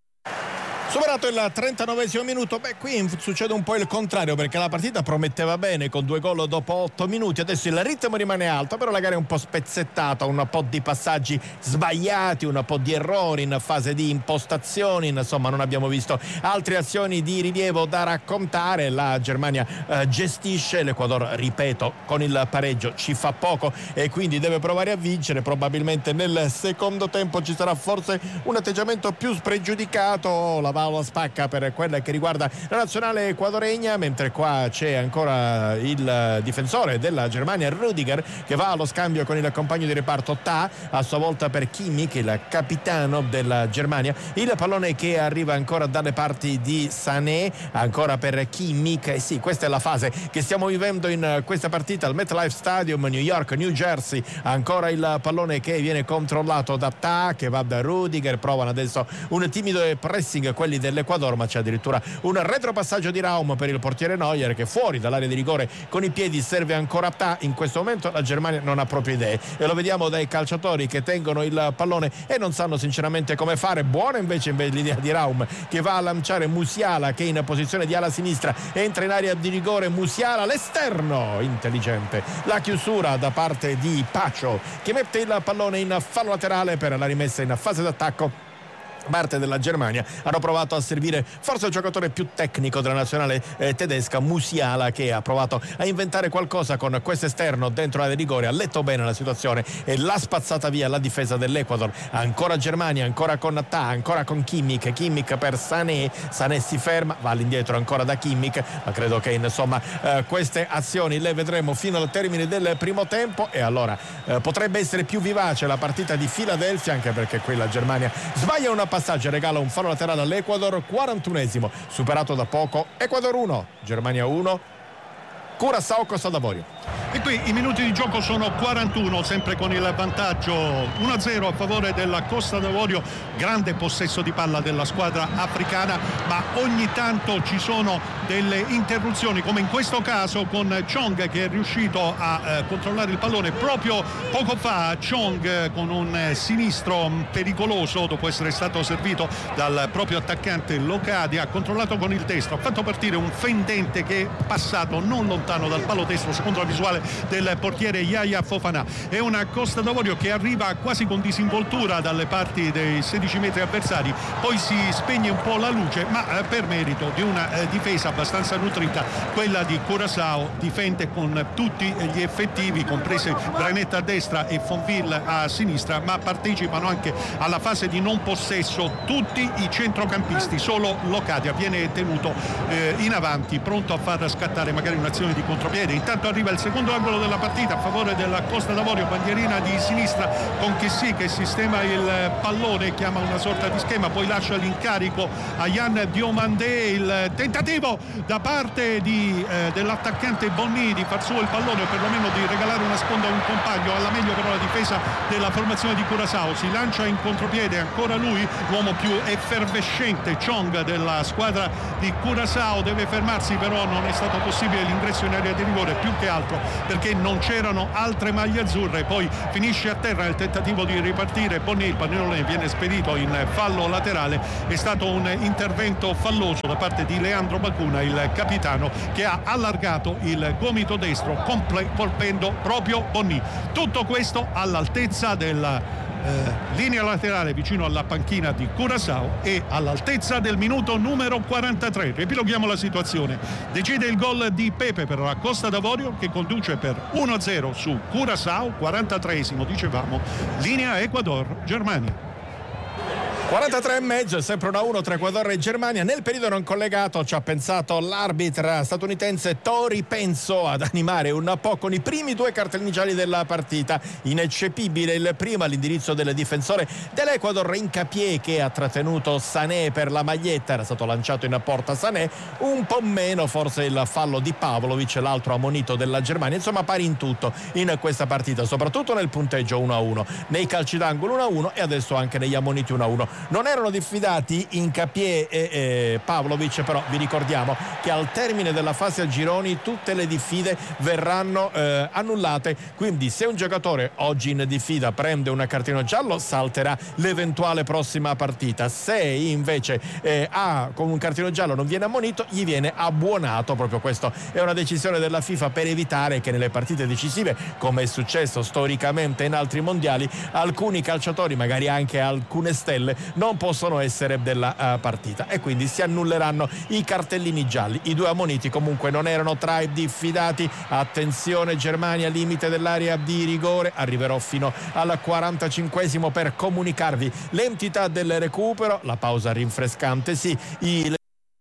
Superato il trentanovesimo minuto, beh qui succede un po' il contrario perché la partita prometteva bene con due gol dopo otto minuti, adesso il ritmo rimane alto, però la gara è un po' spezzettata, un po' di passaggi sbagliati, un po' di errori in fase di impostazioni, insomma non abbiamo visto altre azioni di rilievo da raccontare, la Germania eh, gestisce, l'Ecuador ripeto con il pareggio ci fa poco e quindi deve provare a vincere, probabilmente nel secondo tempo ci sarà forse un atteggiamento più spregiudicato, la la spacca per quella che riguarda la nazionale ecuadoregna, mentre qua c'è ancora il difensore della Germania Rüdiger che va allo scambio con il compagno di reparto Ta, a sua volta per Kimmich, il capitano della Germania, il pallone che arriva ancora dalle parti di Sané, ancora per Kimmich, e sì, questa è la fase che stiamo vivendo in questa partita al MetLife Stadium, New York, New Jersey, ancora il pallone che viene controllato da Ta, che va da Rüdiger, provano adesso un timido pressing quelli dell'Ecuador, ma c'è addirittura un retropassaggio di Raum per il portiere Neuer che fuori dall'area di rigore con i piedi serve ancora Ta. In questo momento la Germania non ha proprio idee e lo vediamo dai calciatori che tengono il pallone e non sanno sinceramente come fare. Buona invece, invece l'idea di Raum che va a lanciare Musiala che in posizione di ala sinistra entra in area di rigore, Musiala l'esterno, intelligente la chiusura da parte di Pacho che mette il pallone in fallo laterale per la rimessa in fase d'attacco. Parte della Germania hanno provato a servire forse il giocatore più tecnico della nazionale eh, tedesca, Musiala, che ha provato a inventare qualcosa con questo esterno dentro l'area di rigore, ha letto bene la situazione e l'ha spazzata via la difesa dell'Ecuador. Ancora Germania, ancora con Ta, ancora con Kimmich, Kimmich per Sané, Sané si ferma, va all'indietro ancora da Kimmich, ma credo che insomma eh, queste azioni le vedremo fino al termine del primo tempo e allora eh, potrebbe essere più vivace la partita di Filadelfia, anche perché qui la Germania sbaglia una passaggio, regala un fallo laterale all'Ecuador, quarantunesimo, superato da poco. Ecuador uno, Germania uno, Curaçao Costa d'Avorio. E qui i minuti di gioco sono quarantuno, sempre con il vantaggio uno a zero a favore della Costa d'Avorio. Grande possesso di palla della squadra africana, ma ogni tanto ci sono delle interruzioni, come in questo caso con Chong, che è riuscito a eh, controllare il pallone proprio poco fa. Chong eh, con un eh, sinistro pericoloso, dopo essere stato servito dal proprio attaccante Locadia, ha controllato con il destro, ha fatto partire un fendente che è passato non lontano dal palo destro, secondo la visuale del portiere Yaya Fofana. È una Costa d'Avorio che arriva quasi con disinvoltura dalle parti dei sedici metri avversari, poi si spegne un po' la luce, ma eh, per merito di una eh, difesa abbastanza nutrita. Quella di Curaçao difende con tutti gli effettivi, comprese Branetta a destra e Fonville a sinistra, ma partecipano anche alla fase di non possesso tutti i centrocampisti. Solo Locadia viene tenuto eh, in avanti, pronto a far scattare magari un'azione di contropiede. Intanto arriva il secondo angolo della partita a favore della Costa d'Avorio, bandierina di sinistra con Chessy che sistema il pallone, chiama una sorta di schema, poi lascia l'incarico a Yann Diomandé. Il tentativo da parte di, eh, dell'attaccante Bonny di far su il pallone, o perlomeno di regalare una sponda a un compagno. Alla meglio però la difesa della formazione di Curaçao, si lancia in contropiede ancora lui, l'uomo più effervescente, Chong, della squadra di Curaçao. Deve fermarsi, però non è stato possibile l'ingresso in area di rigore, più che altro perché non c'erano altre maglie azzurre. Poi finisce a terra il tentativo di ripartire Bonny, il pallone viene spedito in fallo laterale. È stato un intervento falloso da parte di Leandro Bacuna, il capitano, che ha allargato il gomito destro comple- colpendo proprio Bonny. Tutto questo all'altezza della Eh, linea laterale vicino alla panchina di Curaçao e all'altezza del minuto numero quarantatré. Riepiloghiamo la situazione. Decide il gol di Pepe per la Costa d'Avorio, che conduce per uno a zero su Curaçao. quarantatreesimo, dicevamo, linea Ecuador-Germania. quarantatré e mezzo, è sempre uno a uno tra Ecuador e Germania. Nel periodo non collegato ci ha pensato l'arbitra statunitense Tori Penso ad animare un po' con i primi due cartellini gialli della partita. Ineccepibile il primo all'indirizzo del difensore dell'Ecuador Hincapié, che ha trattenuto Sané per la maglietta, era stato lanciato in porta Sané. Un po' meno forse il fallo di Pavlovic, l'altro ammonito della Germania. Insomma, pari in tutto in questa partita, soprattutto nel punteggio uno a uno, nei calci d'angolo uno a uno e adesso anche negli ammoniti uno a uno. Non erano diffidati Hincapié e, e Pavlovic, però vi ricordiamo che al termine della fase a gironi tutte le diffide verranno eh, annullate, quindi se un giocatore oggi in diffida prende un cartellino giallo salterà l'eventuale prossima partita. Se invece eh, ha con un cartellino giallo non viene ammonito, gli viene abbuonato. Proprio questo è una decisione della FIFA per evitare che nelle partite decisive, come è successo storicamente in altri mondiali, alcuni calciatori, magari anche alcune stelle, non possono essere della uh, partita, e quindi si annulleranno i cartellini gialli. I due ammoniti comunque non erano tra i diffidati. Attenzione Germania, limite dell'area di rigore. Arriverò fino al quarantacinquesimo per comunicarvi l'entità del recupero. La pausa rinfrescante, sì, i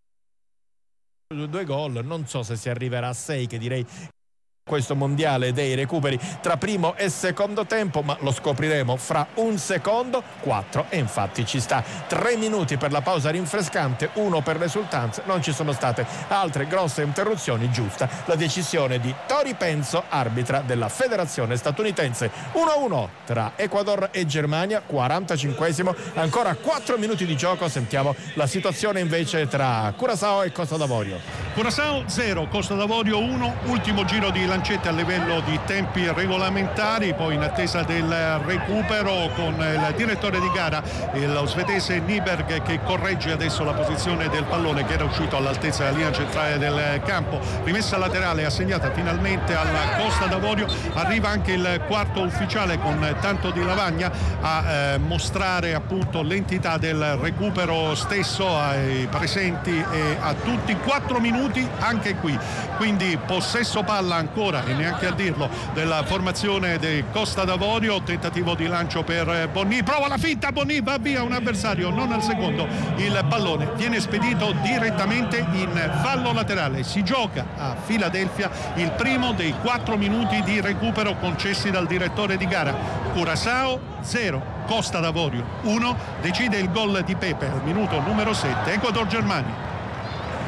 due gol, non so se si arriverà a sei, che direi questo mondiale dei recuperi tra primo e secondo tempo, ma lo scopriremo fra un secondo. Quattro, e infatti ci sta. Tre minuti per la pausa rinfrescante, uno per le esultanze. Non ci sono state altre grosse interruzioni. Giusta la decisione di Tori Penso, arbitra della federazione statunitense. uno a uno tra Ecuador e Germania, quarantacinquesimo, ancora quattro minuti di gioco. Sentiamo la situazione invece tra Curaçao e Costa d'Avorio. Curaçao zero, Costa d'Avorio uno, ultimo giro di lancette a livello di tempi regolamentari, poi in attesa del recupero con il direttore di gara, lo svedese Nyberg, che corregge adesso la posizione del pallone che era uscito all'altezza della linea centrale del campo. Rimessa laterale assegnata finalmente alla Costa d'Avorio. Arriva anche il quarto ufficiale con tanto di lavagna a eh, mostrare appunto l'entità del recupero stesso ai presenti e a tutti. Quattro minuti anche qui, quindi possesso palla ancora, e neanche a dirlo, della formazione di Costa d'Avorio. Tentativo di lancio per Bonny, prova la finta, Bonny va via un avversario, non al secondo. Il pallone viene spedito direttamente in fallo laterale. Si gioca a Filadelfia il primo dei quattro minuti di recupero concessi dal direttore di gara. Curaçao zero, Costa d'Avorio uno. Decide il gol di Pepe al minuto numero sette. Ecuador-Germania.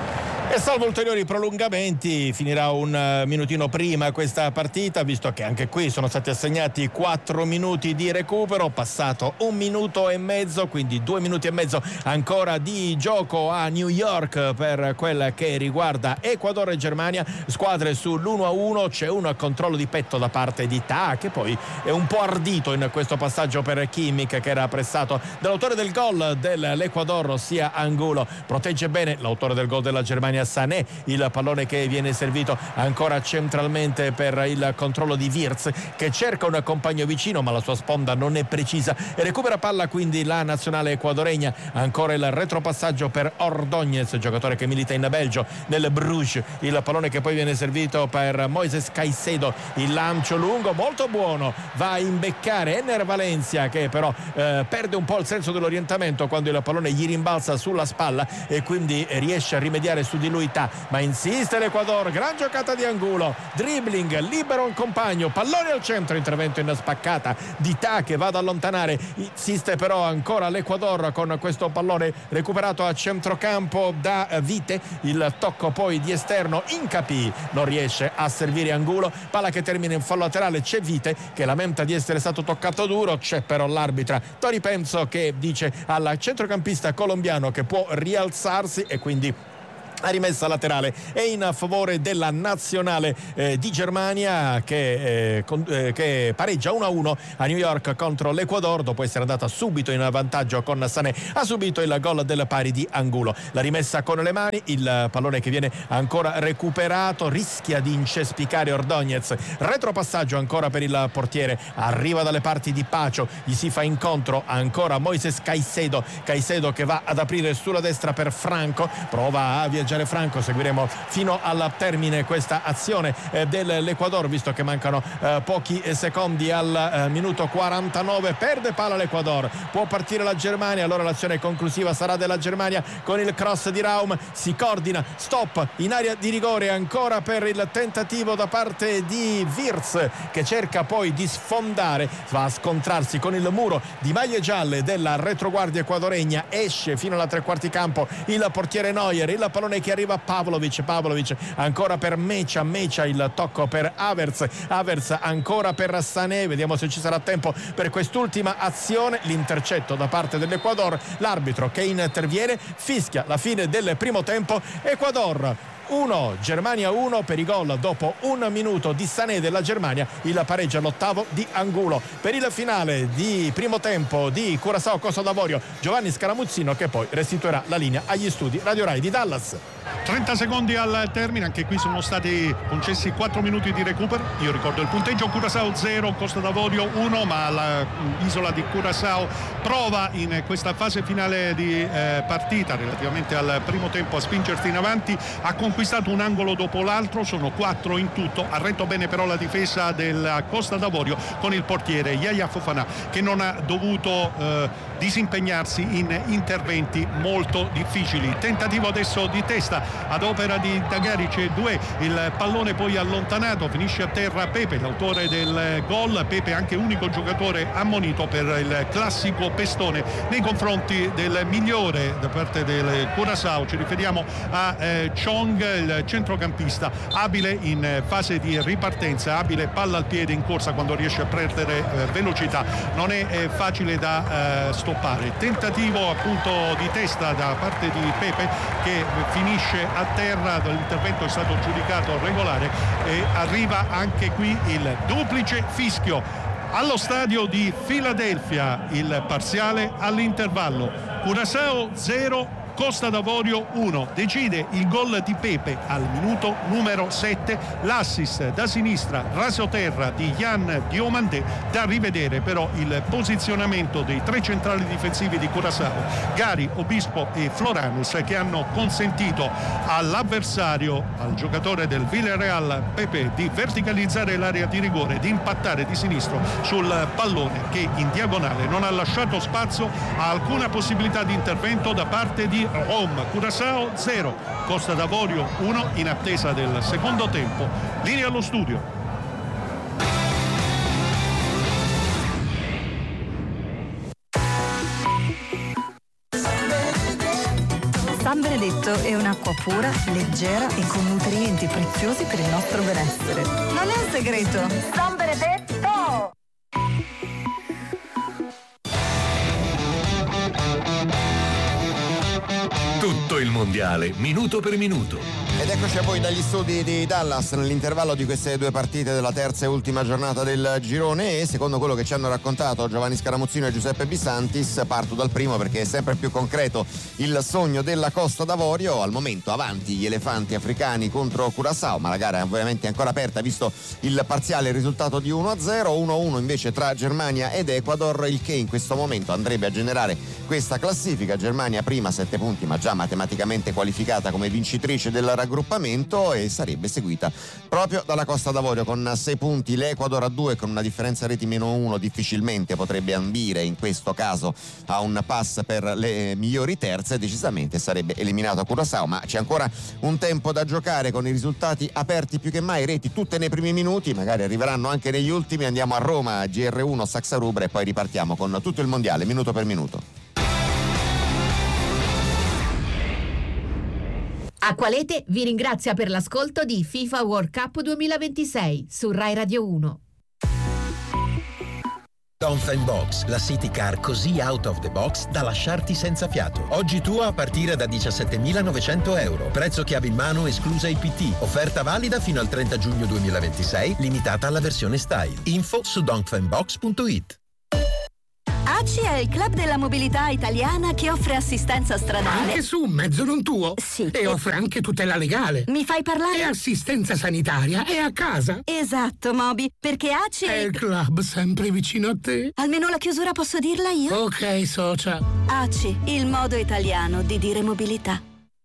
E salvo ulteriori prolungamenti finirà un minutino prima questa partita, visto che anche qui sono stati assegnati quattro minuti di recupero, passato un minuto e mezzo, quindi due minuti e mezzo ancora di gioco a New York per quel che riguarda Ecuador e Germania, squadre sull'uno a uno. C'è un controllo di petto da parte di Ta, che poi è un po' ardito in questo passaggio per Kimmich, che era pressato dall'autore del gol dell'Ecuador, ossia Angulo. Protegge bene l'autore del gol della Germania, Sané, il pallone che viene servito ancora centralmente per il controllo di Wirtz, che cerca un compagno vicino ma la sua sponda non è precisa e recupera palla quindi la nazionale ecuadoregna. Ancora il retropassaggio per Ordóñez, giocatore che milita in Belgio nel Bruges, il pallone che poi viene servito per Moises Caicedo, il lancio lungo molto buono, va a imbeccare Enner Valencia, che però eh, perde un po' il senso dell'orientamento quando il pallone gli rimbalza sulla spalla e quindi riesce a rimediare su di lui Ta, ma insiste l'Ecuador. Gran giocata di Angulo, dribbling, libero un compagno, pallone al centro, intervento in spaccata di Ta che va ad allontanare, insiste però ancora l'Ecuador con questo pallone recuperato a centrocampo da Vite, il tocco poi di esterno, Incapì non riesce a servire Angulo, palla che termina in fallo laterale. C'è Vite che lamenta di essere stato toccato duro, c'è però l'arbitra Tori Penso che dice al centrocampista colombiano che può rialzarsi e quindi la rimessa laterale è in favore della nazionale eh, di Germania che, eh, con, eh, che pareggia uno a uno a New York contro l'Ecuador dopo essere andata subito in vantaggio con Sané. Ha subito il gol del pari di Angulo. La rimessa con le mani, il pallone che viene ancora recuperato, rischia di incespicare Ordóñez, retropassaggio ancora per il portiere, arriva dalle parti di Pacho, gli si fa incontro ancora Moises Caicedo, Caicedo che va ad aprire sulla destra per Franco, prova a viaggiare Franco, seguiremo fino al termine questa azione eh, dell'Ecuador, visto che mancano eh, pochi secondi al eh, minuto quarantanove. Perde palla l'Ecuador, può partire la Germania, allora l'azione conclusiva sarà della Germania con il cross di Raum, si coordina, stop in area di rigore ancora per il tentativo da parte di Wirtz, che cerca poi di sfondare, va a scontrarsi con il muro di maglie gialle della retroguardia ecuadoregna, esce fino alla tre quarti campo il portiere Neuer, il pallone che arriva Pavlovic, Pavlovic ancora per Mecia, Mecia il tocco per Havertz, Havertz ancora per Sané, vediamo se ci sarà tempo per quest'ultima azione, l'intercetto da parte dell'Ecuador, l'arbitro che interviene, fischia la fine del primo tempo, Ecuador uno, Germania uno per i gol dopo un minuto di Sané della Germania, il pareggio all'ottavo di Angulo. Per il finale di primo tempo di Curaçao Costa d'Avorio, Giovanni Scaramuzzino che poi restituirà la linea agli studi Radio Rai di Dallas. trenta secondi al termine, anche qui sono stati concessi quattro minuti di recupero. Io ricordo il punteggio: Curaçao zero, Costa d'Avorio uno, ma l'isola di Curaçao prova in questa fase finale di eh, partita relativamente al primo tempo a spingersi in avanti, ha conquistato un angolo dopo l'altro, sono quattro in tutto, ha retto bene però la difesa della Costa d'Avorio con il portiere Yaya Fofana che non ha dovuto eh, disimpegnarsi in interventi molto difficili. Tentativo adesso di testa ad opera di Dagaric due, il pallone poi allontanato, finisce a terra Pepe, l'autore del gol. Pepe anche unico giocatore ammonito per il classico pestone nei confronti del migliore da parte del Curaçao, ci riferiamo a eh, Chong, il centrocampista abile in fase di ripartenza, abile palla al piede in corsa quando riesce a perdere eh, velocità, non è eh, facile da eh, stoppare. Tentativo appunto di testa da parte di Pepe che finisce a terra, l'intervento è stato giudicato regolare e arriva anche qui il duplice fischio. Allo stadio di Filadelfia il parziale all'intervallo: Curaçao zero, Costa d'Avorio uno. Decide il gol di Pepe al minuto numero sette, l'assist da sinistra rasoterra di Yann Diomandé, da rivedere però il posizionamento dei tre centrali difensivi di Curaçao, Gary, Obispo e Floranus, che hanno consentito all'avversario, al giocatore del Villarreal Pepe, di verticalizzare l'area di rigore, di impattare di sinistro sul pallone che in diagonale non ha lasciato spazio a alcuna possibilità di intervento da parte di Rome. Curaçao zero, Costa d'Avorio uno, in attesa del secondo tempo. Linea allo studio. San Benedetto tutto è un'acqua pura, leggera e con nutrienti preziosi per il nostro benessere. Non è un segreto. San Benedetto! Tutto il mondiale, minuto per minuto. Ed eccoci a voi dagli studi di Dallas nell'intervallo di queste due partite della terza e ultima giornata del girone e secondo quello che ci hanno raccontato Giovanni Scaramuzzino e Giuseppe Bisantis parto dal primo perché è sempre più concreto il sogno della Costa d'Avorio. Al momento avanti gli elefanti africani contro Curaçao, ma la gara è ovviamente ancora aperta visto il parziale risultato di uno a zero, uno a uno invece tra Germania ed Ecuador, il che in questo momento andrebbe a generare questa classifica. Germania prima sette punti ma già matematicamente qualificata come vincitrice del raggruppamento e sarebbe seguita proprio dalla Costa d'Avorio con sei punti. L'Ecuador a due con una differenza reti meno uno difficilmente potrebbe ambire in questo caso a un pass per le migliori terze, decisamente sarebbe eliminato a Curaçao, ma c'è ancora un tempo da giocare con i risultati aperti più che mai, reti tutte nei primi minuti, magari arriveranno anche negli ultimi. Andiamo a Roma, G R uno Saxa Rubra e poi ripartiamo con tutto il mondiale minuto per minuto. Acqualete vi ringrazia per l'ascolto di FIFA World Cup duemilaventisei su Rai Radio uno. Dongfeng Box, la city car così out of the box da lasciarti senza fiato. Oggi tua a partire da diciassettemilanovecento euro. Prezzo chiave in mano esclusa I P T. Offerta valida fino al trenta giugno duemilaventisei, limitata alla versione style. Info su dongfengbox punto it. A C I è il club della mobilità italiana che offre assistenza stradale. Anche su un mezzo non tuo? Sì. E offre anche tutela legale. Mi fai parlare? E assistenza sanitaria è a casa. Esatto, Moby, perché A C I è il club sempre vicino a te. Almeno la chiusura posso dirla io? Ok, socia. A C I, il modo italiano di dire mobilità.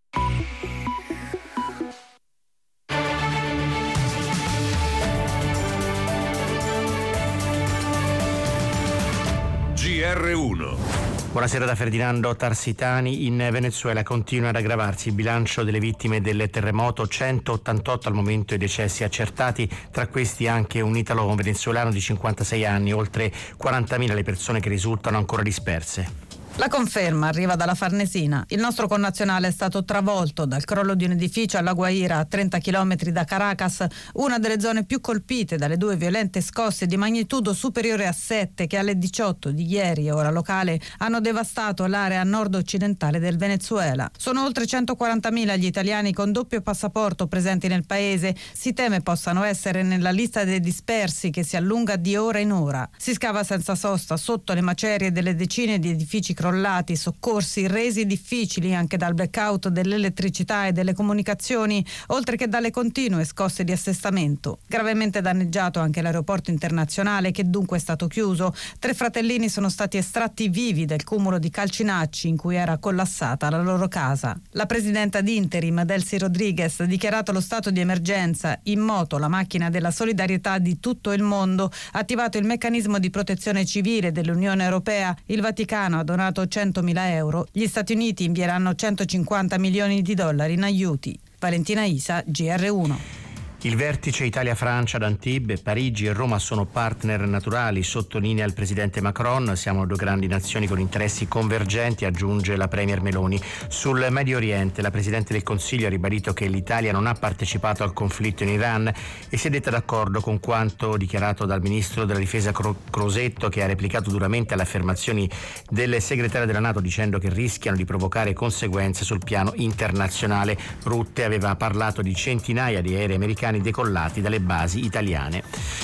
G R uno. Buonasera da Ferdinando Tarsitani. In Venezuela continua ad aggravarsi il bilancio delle vittime del terremoto, centottantotto al momento i decessi accertati, tra questi anche un italo-venezuelano di cinquantasei anni, oltre quarantamila le persone che risultano ancora disperse. La conferma arriva dalla Farnesina. Il nostro connazionale è stato travolto dal crollo di un edificio a La Guaira, a trenta chilometri da Caracas, una delle zone più colpite dalle due violente scosse di magnitudo superiore a sette che alle diciotto di ieri, ora locale, hanno devastato l'area nord-occidentale del Venezuela. Sono oltre centoquarantamila gli italiani con doppio passaporto presenti nel paese. Si teme possano essere nella lista dei dispersi che si allunga di ora in ora. Si scava senza sosta sotto le macerie delle decine di edifici crollati, soccorsi resi difficili anche dal blackout dell'elettricità e delle comunicazioni, oltre che dalle continue scosse di assestamento. Gravemente danneggiato anche l'aeroporto internazionale, che dunque è stato chiuso. Tre fratellini sono stati estratti vivi dal cumulo di calcinacci in cui era collassata la loro casa. La presidenta d'interim Delcy Rodriguez ha dichiarato lo stato di emergenza. In moto la macchina della solidarietà di tutto il mondo, ha attivato il meccanismo di protezione civile dell'Unione Europea. Il Vaticano ha donato centomila euro, gli Stati Uniti invieranno centocinquanta milioni di dollari in aiuti. Valentina Isa, G R uno. Il vertice Italia-Francia ad Antibes, Parigi e Roma sono partner naturali, sottolinea il presidente Macron. Siamo due grandi nazioni con interessi convergenti, aggiunge la premier Meloni. Sul Medio Oriente la presidente del Consiglio ha ribadito che l'Italia non ha partecipato al conflitto in Iran e si è detta d'accordo con quanto dichiarato dal ministro della difesa Crosetto, che ha replicato duramente alle affermazioni del segretario della NATO dicendo che rischiano di provocare conseguenze sul piano internazionale. Rutte aveva parlato di centinaia di aerei americani decollati dalle basi italiane.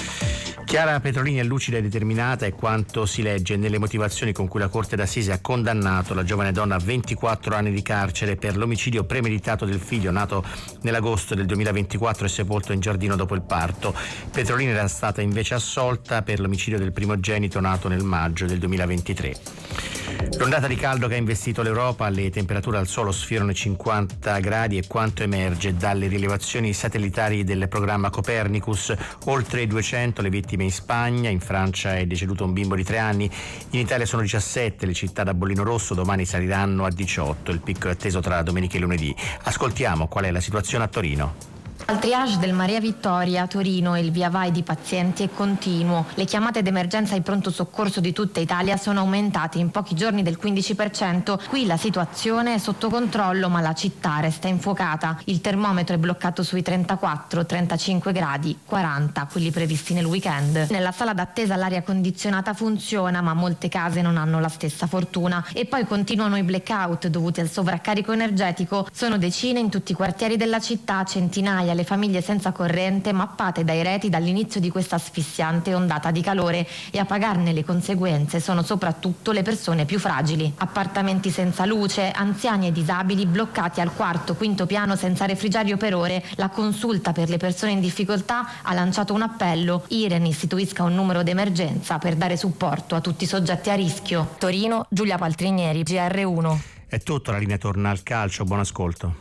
Chiara Petrolini è lucida e determinata, è quanto si legge nelle motivazioni con cui la Corte d'Assise ha condannato la giovane donna a ventiquattro anni di carcere per l'omicidio premeditato del figlio nato nell'agosto del duemilaventiquattro e sepolto in giardino dopo il parto. Petrolini era stata invece assolta per l'omicidio del primogenito nato nel maggio del duemilaventitré. L'ondata di caldo che ha investito l'Europa, le temperature al suolo sfiorano i cinquanta gradi e quanto emerge dalle rilevazioni satellitari del programma Copernicus, oltre duecento le vittime in Spagna, in Francia è deceduto un bimbo di tre anni, in Italia sono diciassette le città da bollino rosso, domani saliranno a diciotto, il picco è atteso tra domenica e lunedì. Ascoltiamo qual è la situazione a Torino. Al triage del Maria Vittoria a Torino il via vai di pazienti è continuo. Le chiamate d'emergenza ai pronto soccorso di tutta Italia sono aumentate in pochi giorni del quindici per cento. Qui la situazione è sotto controllo ma la città resta infuocata. Il termometro è bloccato sui trentaquattro trentacinque gradi, quaranta quelli previsti nel weekend. Nella sala d'attesa l'aria condizionata funziona ma molte case non hanno la stessa fortuna. E poi continuano i blackout dovuti al sovraccarico energetico. Sono decine in tutti i quartieri della città, centinaia le famiglie senza corrente mappate dai reti dall'inizio di questa asfissiante ondata di calore, e a pagarne le conseguenze sono soprattutto le persone più fragili. Appartamenti senza luce, anziani e disabili bloccati al quarto, quinto piano senza refrigerio per ore. La consulta per le persone in difficoltà ha lanciato un appello. Iren istituisca un numero d'emergenza per dare supporto a tutti i soggetti a rischio. Torino, Giulia Paltrinieri, G R uno. È tutto, la linea torna al calcio, buon ascolto.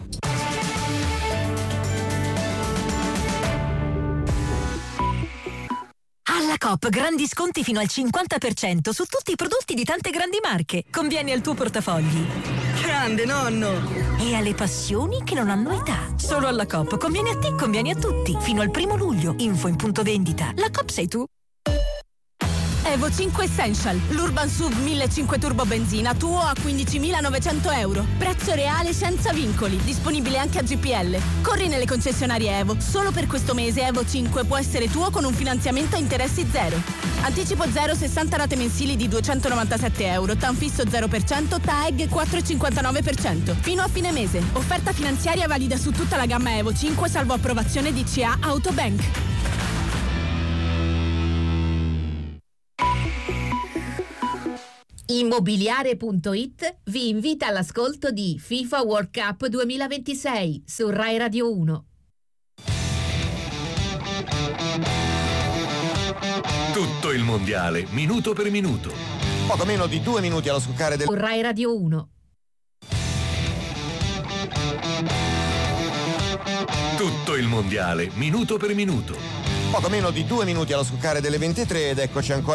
Alla Coop grandi sconti fino al cinquanta per cento su tutti i prodotti di tante grandi marche. Conviene al tuo portafogli. Grande nonno! E alle passioni che non hanno età. Solo alla Coop conviene a te, conviene a tutti. Fino al primo luglio. Info in punto vendita. La Coop sei tu. Evo cinque Essential, l'Urban S U V millecinquecento Turbo Benzina tuo a quindicimilanovecento euro. Prezzo reale senza vincoli, disponibile anche a G P L. Corri nelle concessionarie Evo. Solo per questo mese Evo cinque può essere tuo con un finanziamento a interessi zero. Anticipo zero, sessanta rate mensili di duecentonovantasette euro, T A N fisso zero per cento, T A E G quattro virgola cinquantanove per cento. Fino a fine mese. Offerta finanziaria valida su tutta la gamma Evo cinque salvo approvazione di C A Autobank. Immobiliare punto it vi invita all'ascolto di FIFA World Cup duemilaventisei su Rai Radio uno. Tutto il mondiale, minuto per minuto. Poco meno di due minuti allo scoccare del... Su Rai Radio uno. Tutto il mondiale, minuto per minuto. Poco meno di due minuti allo scoccare delle ventitré ed eccoci ancora